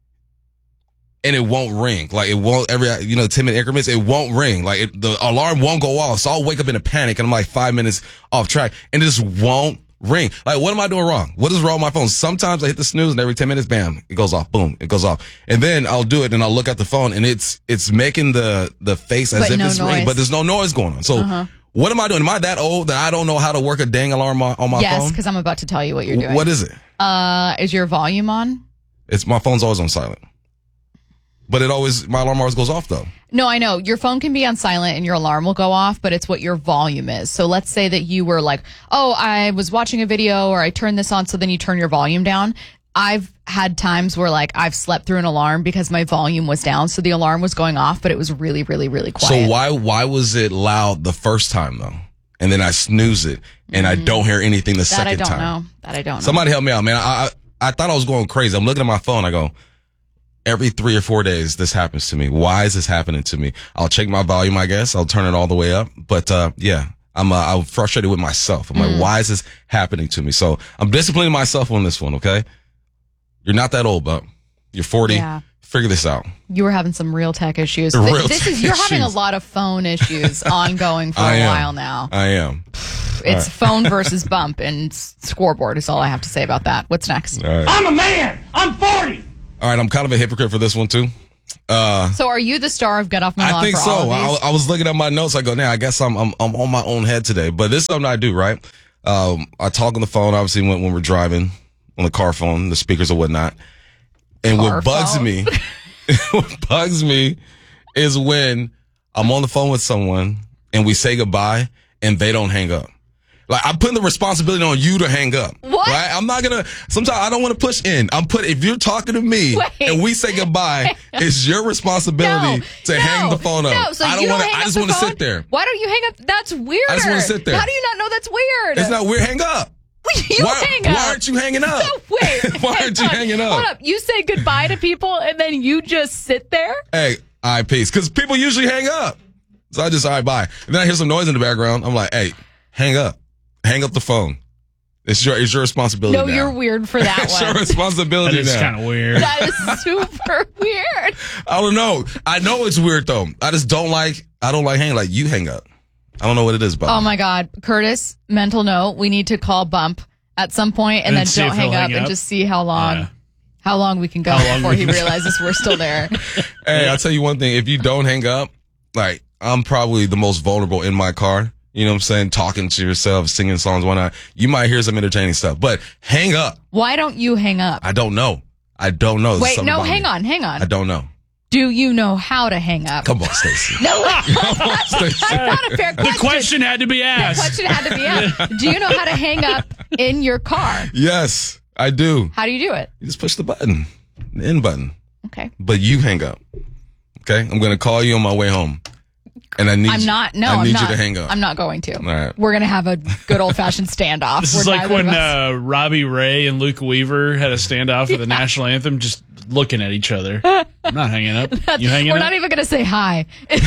and it won't ring. Like, it won't, every, you know, ten minute increments, it won't ring. Like, it, the alarm won't go off. So I'll wake up in a panic and I'm like five minutes off track and it just won't ring. Like, what am I doing wrong? What is wrong with my phone? Sometimes I hit the snooze and every ten minutes, bam, it goes off. Boom, it goes off. And then I'll do it and I'll look at the phone and it's, it's making the, the face as But if no it's ringing, noise. but there's no noise going on. So Uh-huh. what am I doing? Am I that old that I don't know how to work a dang alarm on, on my Yes, phone? because I'm about to tell you what you're doing. What is it? Uh, is your volume on? It's my phone's always on silent. But it always, my alarm always goes off though. No, I know. Your phone can be on silent and your alarm will go off, but it's what your volume is. So let's say that you were like, oh, I was watching a video or I turned this on, so then you turn your volume down. I've had times where like I've slept through an alarm because my volume was down. So the alarm was going off, but it was really, really, really quiet. So why, why was it loud the first time though? And then I snooze it and Mm-hmm. I don't hear anything the that second I don't time. know. That I don't know. Somebody help me out, man. I, I I thought I was going crazy. I'm looking at my phone. I go, every three or four days, this happens to me. Why is this happening to me? I'll check my volume, I guess. I'll turn it all the way up. But, uh, yeah, I'm, uh, I'm frustrated with myself. I'm Mm. like, why is this happening to me? So I'm disciplining myself on this one. Okay. You're not that old, but you're forty. Yeah. figure this out. You were having some real tech issues. Real Th- this tech is you're having a issues. lot of phone issues ongoing for I a am. while now. I am. It's All right. phone versus bump and s- scoreboard is all I have to say about that. What's next? All right. I'm a man. I'm forty. All right, I'm kind of a hypocrite for this one too. Uh, So are you the star of Get Off My Lawn I think for so. all of I, these? I was looking at my notes. I go, now I guess I'm, I'm I'm on my own head today. But this is something I do, right? Um, I talk on the phone, obviously, when, when we're driving on the car phone, the speakers or whatnot. And Car what bugs phone. me, what bugs me, is when I'm on the phone with someone and we say goodbye and they don't hang up. Like, I'm putting the responsibility on you to hang up. What? Right? I'm not gonna. Sometimes I don't want to push in. I'm put. If you're talking to me Wait. and we say goodbye, it's your responsibility No, to no, hang the phone up. No, so I don't you want to. hang I up just the want to phone? sit there. Why don't you hang up? That's weird. I just wanna sit there. How do you not know that's weird? It's not weird. Hang up. You why, hang up. why aren't you hanging up? No, wait. Why aren't you hang on. hanging up? Hold up. You say goodbye to people and then you just sit there? Hey, all right, peace. Because people usually hang up. So I just, all right, bye. And then I hear some noise in the background. I'm like, hey, hang up. Hang up the phone. It's your, it's your responsibility No, now. you're weird for that It's your one. responsibility That is now. kind of weird. That is super weird. I don't know. I know it's weird, though. I just don't like, I don't like hanging. Like, you hang up. I don't know what it is, Bob. Oh my God. Curtis, mental note. We need to call Bump at some point and, And then see don't if hang he'll up hang and up? just see how long Yeah. how long we can go How long before we he can- realizes we're still there. Hey, I'll tell you one thing. If you don't hang up, like, I'm probably the most vulnerable in my car. You know what I'm saying? Talking to yourself, singing songs, whatnot. You might hear some entertaining stuff, but hang up. Why don't you hang up? I don't know. I don't know. There's Wait, something no, about hang me. on, hang on. I don't know. Do you know how to hang up? Come on, Stacey. No, that's, that's not a fair question. The question had to be The asked. question had to be asked. Do you know how to hang up in your car? Yes, I do. How do you do it? You just push the button, the end button. Okay. But you hang up. Okay? I'm going to call you on my way home. And I need I'm you, not. No, I I'm need not. you to hang up. I'm not going to. All right. We're gonna have a good old fashioned standoff. This where is like neither when of us- uh, Robbie Ray and Luke Weaver had a standoff for the national anthem, just looking at each other. I'm not hanging up. You hanging We're up? not even gonna say hi.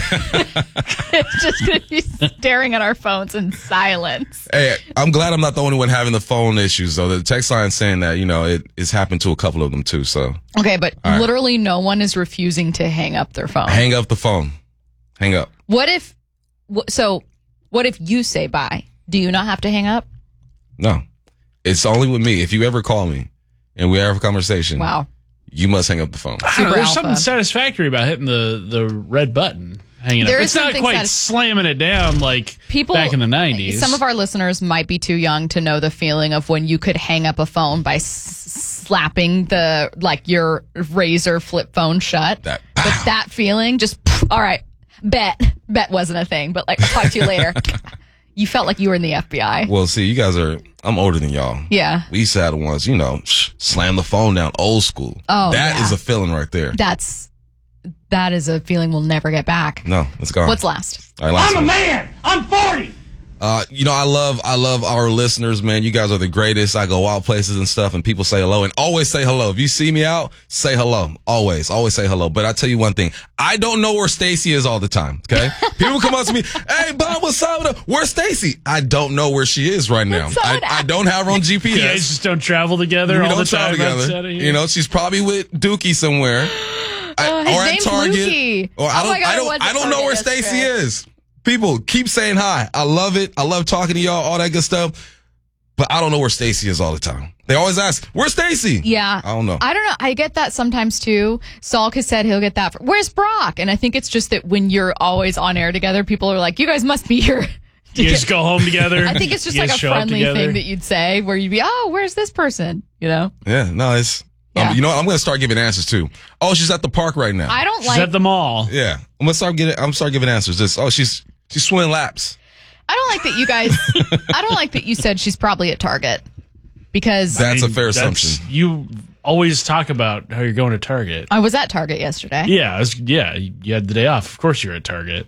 It's just gonna be staring at our phones in silence. Hey, I'm glad I'm not the only one having the phone issues, though. The text line saying that, you know, it, it's happened to a couple of them, too. So Okay, but All right. literally no one is refusing to hang up their phone. hang up the phone. Hang up. What if? wh- So, what if you say bye? Do you not have to hang up? No. It's only with me. If you ever call me and we have a conversation, Wow. you must hang up the phone. I don't know, Super there's alpha. something satisfactory about hitting the, the red button, hanging There up. is It's not something quite satis- slamming it down like People back in the nineties. Some of our listeners might be too young to know the feeling of when you could hang up a phone by s- slapping the like your razor flip phone shut. That- but that feeling, just all right. Bet bet wasn't a thing, but like I'll talk to you later. You felt like you were in the F B I. Well, see, you guys are, I'm older than y'all. Yeah. We used to have the ones, you know, slam the phone down, old school. Oh, That yeah. is a feeling right there. That's that is a feeling we'll never get back. No, it's gone. What's last? All right, last I'm a one. man. I'm forty. Uh, you know, I love, I love our listeners, man. You guys are the greatest. I go out places and stuff and people say hello and always say hello. If you see me out, say hello. Always, always say hello. But I tell you one thing. I don't know where Stacy is all the time. Okay. People come up to me. Hey, Bob, what's up? Where's Stacy? I don't know where she is right now. I, I don't have her on G P S. You guys just don't travel together We all don't the travel time outside together. of here? You know, she's probably with Dookie somewhere. I- Oh, his or at name's Target. Lukey. Or I Oh don't, my God, I I don't, was at I don't know Target where Stacy yesterday. is. People keep saying hi. I love it. I love talking to y'all, all that good stuff. But I don't know where Stacy is all the time. They always ask, "Where's Stacy?" Yeah. I don't know. I don't know. I get that sometimes too. Salk has said he'll get that. For, Where's Brock? And I think it's just that when you're always on air together, people are like, you guys must be here. You guys go home together. I think it's just You like guys a show up friendly together? thing that you'd say where you'd be, oh, where's this person? You know? Yeah, no, it's. Yeah. Um, you know what? I'm going to start giving answers too. Oh, she's at the park right now. I don't She's like, at the mall. yeah, I'm going to start getting. I'm gonna start giving answers. Just oh, she's she's swimming laps. I don't like that you guys, I don't like that you said she's probably at Target because That's I mean, a fair that's- assumption. You always talk about how you're going to Target. I was at Target yesterday. Yeah, it was, yeah, you had the day off. Of course you're at Target.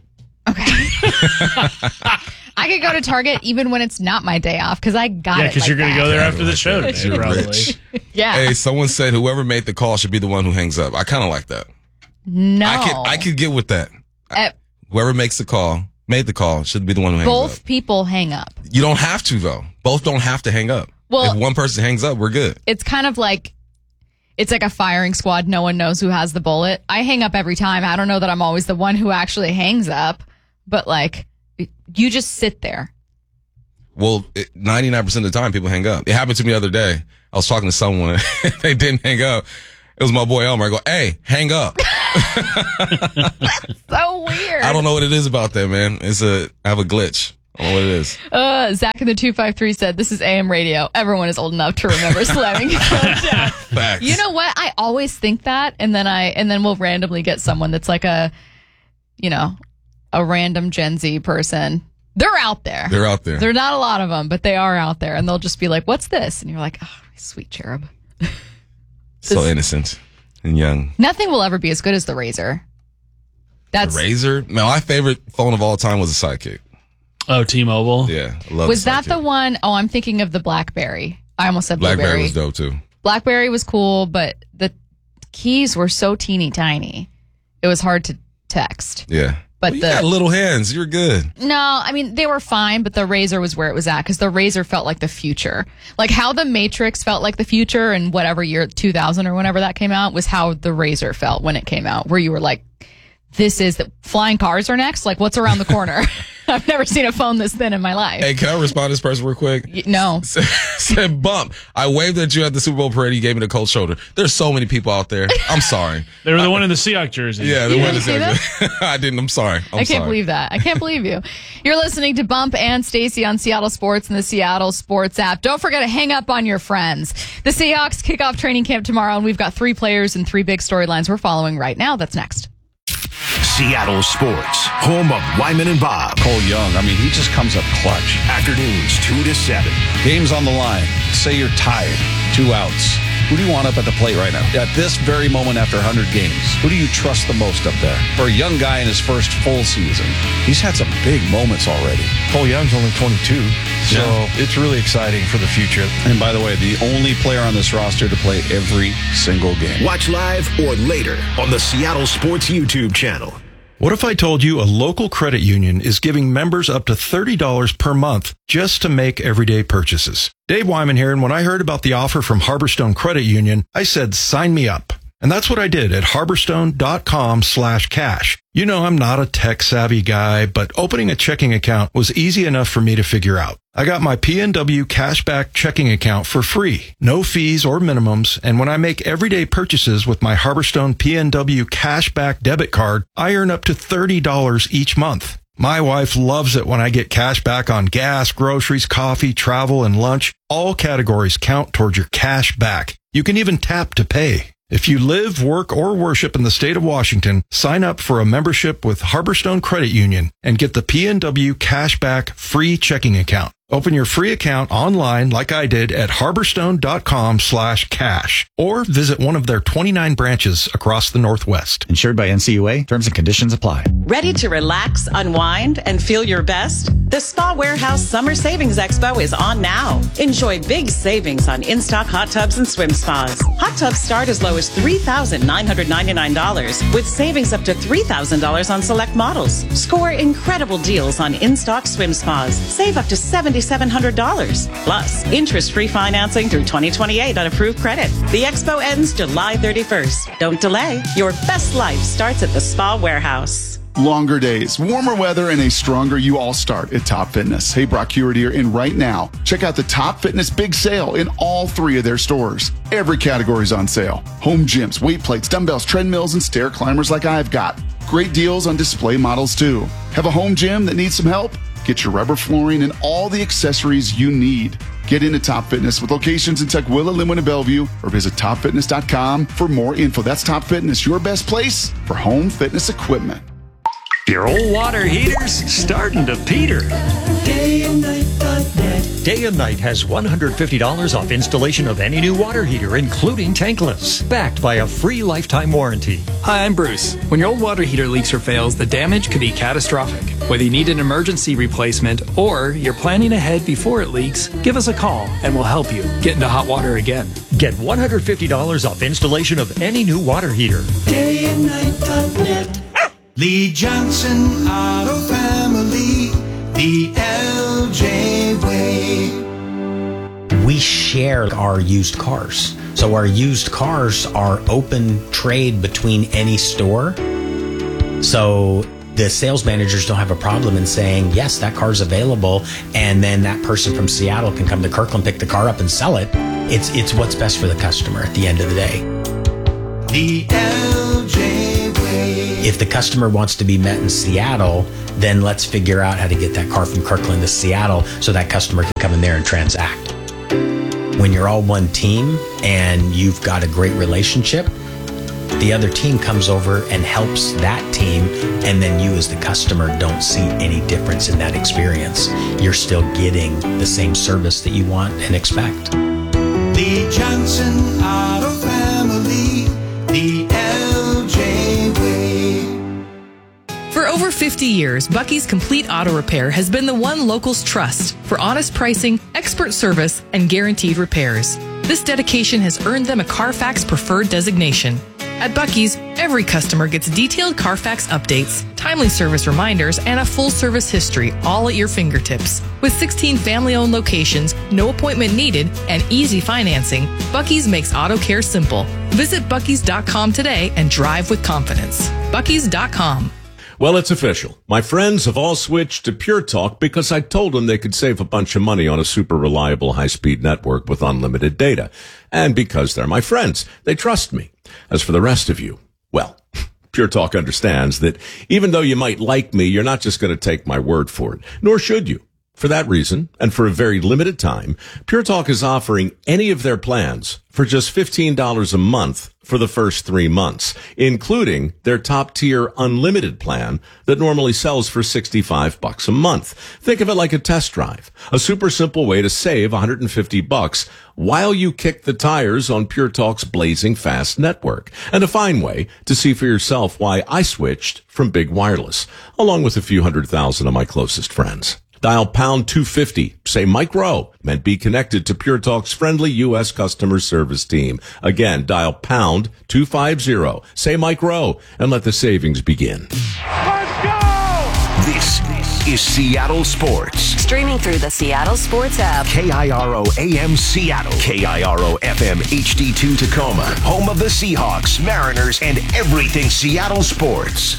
I could go to Target even when it's not my day off because I got Yeah, it. because like you're going to that. go there after the show You're today, probably. rich. Yeah. Hey, someone said whoever made the call should be the one who hangs up. I kind of like that. No. I could I could get with that. Uh, Whoever makes the call, made the call, should be the one who hangs both up. people hang up. You don't have to though. Both don't have to hang up. Well- if one person hangs up, we're good. It's kind of like it's like a firing squad. No one knows who has the bullet. I hang up every time. I don't know that I'm always the one who actually hangs up, but like you just sit there. Well, it, ninety-nine percent of the time people hang up. It happened to me the other day. I was talking to someone. They didn't hang up. It was my boy Elmer. I go, hey, hang up. So weird. I don't know what it is about that, man. It's a, I have a glitch. I don't know what it is. Uh, Zach in the two five three said, this is A M radio. Everyone is old enough to remember slamming your phone down. Facts. You know what? I always think that, and then I, and then we'll randomly get someone that's like a, you know, a random Gen Z person. They're out there. They're out there. There are not a lot of them, but they are out there, and they'll just be like, what's this? And you're like, oh, sweet cherub. So innocent and young. Nothing will ever be as good as the Razor. That's the Razor? No, my favorite phone of all time was a Sidekick. Oh, T-Mobile? Yeah, I love Was the that Sidekick. the one? Oh, I'm thinking of the BlackBerry. I almost said Blueberry. BlackBerry was dope too. BlackBerry was cool, but the keys were so teeny tiny. It was hard to text. Yeah. But well, you the got little hands. You're good. No, I mean, they were fine, but the Razor was where it was at because the Razor felt like the future. Like how the Matrix felt like the future in whatever year, two thousand or whenever that came out, was how the Razor felt when it came out, where you were like, this is the flying cars are next. Like, what's around the corner? I've never seen a phone this thin in my life. Hey, can I respond to this person real quick? Y- No. Said, Bump, I waved at you at the Super Bowl parade. You gave me the cold shoulder. There's so many people out there. I'm sorry. They were the one in the Seahawks jersey. Yeah, the You one in didn't the see Seahawks. I didn't. I'm sorry. I'm I can't sorry. believe that. I can't believe you. You're listening to Bump and Stacy on Seattle Sports and the Seattle Sports app. Don't forget to hang up on your friends. The Seahawks kick off training camp tomorrow, and we've got three players and three big storylines we're following right now. That's next. Seattle Sports, home of Wyman and Bob. Cole Young, I mean, he just comes up clutch. Afternoons, two to seven. Game's on the line. Say you're tired. Two outs. Who do you want up at the plate right now? At this very moment after one hundred games, who do you trust the most up there? For a young guy in his first full season, he's had some big moments already. Cole Young's only twenty-two, so Yeah. it's really exciting for the future. And by the way, the only player on this roster to play every single game. Watch live or later on the Seattle Sports YouTube channel. What if I told you a local credit union is giving members up to thirty dollars per month just to make everyday purchases? Dave Wyman here, and when I heard about the offer from Harborstone Credit Union, I said, sign me up. And that's what I did at harborstone.com slash cash. You know, I'm not a tech savvy guy, but opening a checking account was easy enough for me to figure out. I got my P N W cashback checking account for free, no fees or minimums. And when I make everyday purchases with my Harborstone P N W cashback debit card, I earn up to thirty dollars each month. My wife loves it when I get cash back on gas, groceries, coffee, travel, and lunch. All categories count towards your cash back. You can even tap to pay. If you live, work, or worship in the state of Washington, sign up for a membership with Harborstone Credit Union and get the P N W Cashback free checking account. Open your free account online like I did at harborstone.com slash cash or visit one of their twenty-nine branches across the Northwest. Insured by N C U A. Terms and conditions apply. Ready to relax, unwind, and feel your best? The Spa Warehouse Summer Savings Expo is on now. Enjoy big savings on in-stock hot tubs and swim spas. Hot tubs start as low as three thousand nine hundred ninety-nine dollars with savings up to three thousand dollars on select models. Score incredible deals on in-stock swim spas. Save up to seven thousand seven hundred dollars. Plus, interest-free financing through twenty twenty-eight on approved credit. The expo ends July thirty-first. Don't delay. Your best life starts at the Spa Warehouse. Longer days, warmer weather, and a stronger you all start at Top Fitness. Hey, Brock Hewitt here, and right now, check out the Top Fitness Big Sale in all three of their stores. Every category is on sale. Home gyms, weight plates, dumbbells, treadmills, and stair climbers like I've got. Great deals on display models, too. Have a home gym that needs some help? Get your rubber flooring and all the accessories you need. Get into Top Fitness with locations in Tukwila, Linwood, and Bellevue, or visit top fitness dot com for more info. That's Top Fitness, your best place for home fitness equipment. Your old water heater's starting to peter. Day and Night dot net. Day and Night has one hundred fifty dollars off installation of any new water heater, including tankless, backed by a free lifetime warranty. Hi, I'm Bruce. When your old water heater leaks or fails, the damage could be catastrophic. Whether you need an emergency replacement or you're planning ahead before it leaks, give us a call and we'll help you get into hot water again. Get one hundred fifty dollars off installation of any new water heater. Day and Night dot net. Lee Johnson Auto Family, the L J way. Wish share our used cars. So our used cars are open trade between any store. So the sales managers don't have a problem in saying, yes, that car's available, and then that person from Seattle can come to Kirkland, pick the car up and sell it. It's it's what's best for the customer at the end of the day. The L J way. If the customer wants to be met in Seattle, then let's figure out how to get that car from Kirkland to Seattle so that customer can come in there and transact. When you're all one team and you've got a great relationship, the other team comes over and helps that team, and then you as the customer don't see any difference in that experience. You're still getting the same service that you want and expect. The Johnson Auto Family, the L J way. For over fifty years, Bucky's Complete Auto Repair has been the one locals trust for honest pricing, expert service, and guaranteed repairs. This dedication has earned them a Carfax Preferred designation. At Bucky's, every customer gets detailed Carfax updates, timely service reminders, and a full service history, all at your fingertips. With sixteen family-owned locations, no appointment needed, and easy financing, Bucky's makes auto care simple. Visit Bucky's dot com today and drive with confidence. Bucky's dot com. Well, it's official. My friends have all switched to Pure Talk because I told them they could save a bunch of money on a super reliable high-speed network with unlimited data. And because they're my friends, they trust me. As for the rest of you, well, Pure Talk understands that even though you might like me, you're not just going to take my word for it, nor should you. For that reason, and for a very limited time, Pure Talk is offering any of their plans for just fifteen dollars a month for the first three months, including their top-tier unlimited plan that normally sells for sixty-five bucks a month. Think of it like a test drive, a super simple way to save one hundred fifty bucks while you kick the tires on Pure Talk's blazing fast network, and a fine way to see for yourself why I switched from Big Wireless, along with a few hundred thousand of my closest friends. Dial pound two fifty, say Mike Rowe, and be connected to Pure Talk's friendly U S customer service team. Again, dial pound two fifty, say Mike Rowe, and let the savings begin. Let's go! This is Seattle Sports. Streaming through the Seattle Sports app. K I R O A M Seattle. K I R O F M H D two Tacoma. Home of the Seahawks, Mariners, and everything Seattle sports.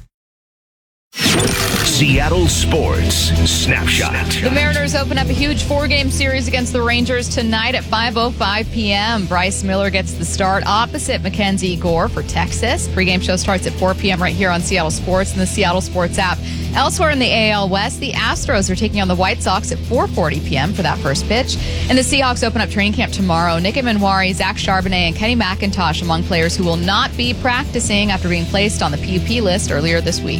Seattle Sports Snapshot. The Mariners open up a huge four-game series against the Rangers tonight at five oh five p.m. Bryce Miller gets the start opposite Mackenzie Gore for Texas. Pre-game show starts at four p.m. right here on Seattle Sports and the Seattle Sports app. Elsewhere in the A L West, the Astros are taking on the White Sox at four forty p.m. for that first pitch. And the Seahawks open up training camp tomorrow. Nick Manwari, Zach Charbonnet, and Kenny McIntosh among players who will not be practicing after being placed on the P U P list earlier this week.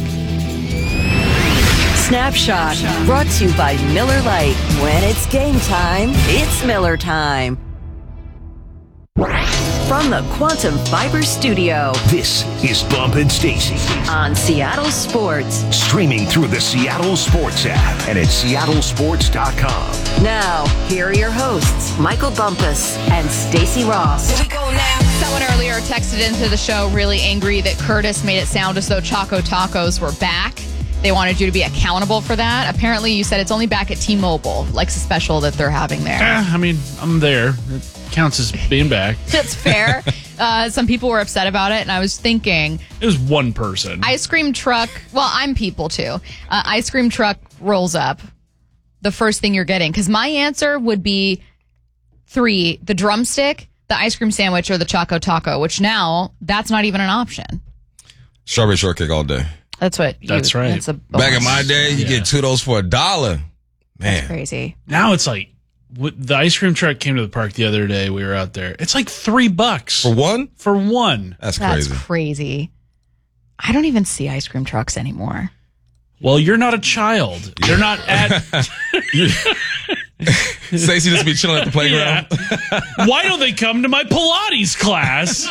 Snapshot, brought to you by Miller Lite. When it's game time, it's Miller time. From the Quantum Fiber Studio, this is Bump and Stacy on Seattle Sports. Streaming through the Seattle Sports app and at seattle sports dot com. Now, here are your hosts, Michael Bumpus and Stacy Ross. Here we go now. Someone earlier texted into the show really angry that Curtis made it sound as though Choco Tacos were back. They wanted you to be accountable for that. Apparently, you said it's only back at T-Mobile, like a special that they're having there. Eh, I mean, I'm there. It counts as being back. That's fair. Uh, some people were upset about it, and I was thinking... It was one person. Ice cream truck... Well, I'm people, too. Uh, ice cream truck rolls up. The first thing you're getting. Because my answer would be three, the drumstick, the ice cream sandwich, or the Choco Taco, which now, that's not even an option. Strawberry shortcake all day. That's what you, That's right. That's a Back in my day, you yeah. get two of those for a dollar. Man. That's crazy. Now it's like, the ice cream truck came to the park the other day. We were out there. It's like three bucks. For one? For one. That's crazy. That's crazy. I don't even see ice cream trucks anymore. Well, you're not a child. Yeah. They're not at... Stacey just be chilling at the playground. Yeah. Why don't they come to my Pilates class?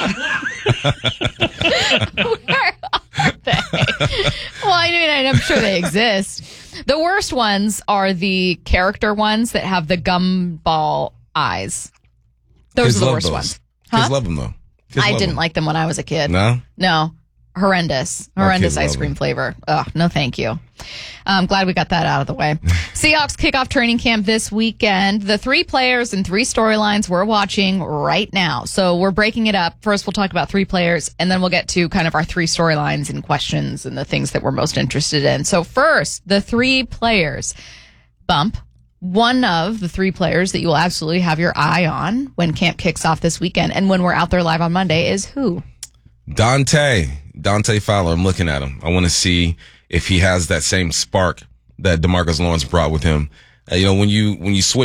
Where are they? Well, I mean, I'm sure they exist. The worst ones are the character ones that have the gumball eyes. Those Kids are the love worst those. ones. Kids huh? love them, though. Kids I love didn't them. like them when I was a kid. No? No. horrendous, horrendous kids ice love cream them. flavor. Ugh, no thank you. I'm glad we got that out of the way. Seahawks kick off training camp this weekend. The three players and three storylines we're watching right now. So we're breaking it up. First, we'll talk about three players, and then we'll get to kind of our three storylines and questions and the things that we're most interested in. So first, the three players. Bump. One of the three players that you will absolutely have your eye on when camp kicks off this weekend and when we're out there live on Monday is who? Dante. Dante Fowler. I'm looking at him. I want to see if he has that same spark that DeMarcus Lawrence brought with him. Uh, you know, when you when you switch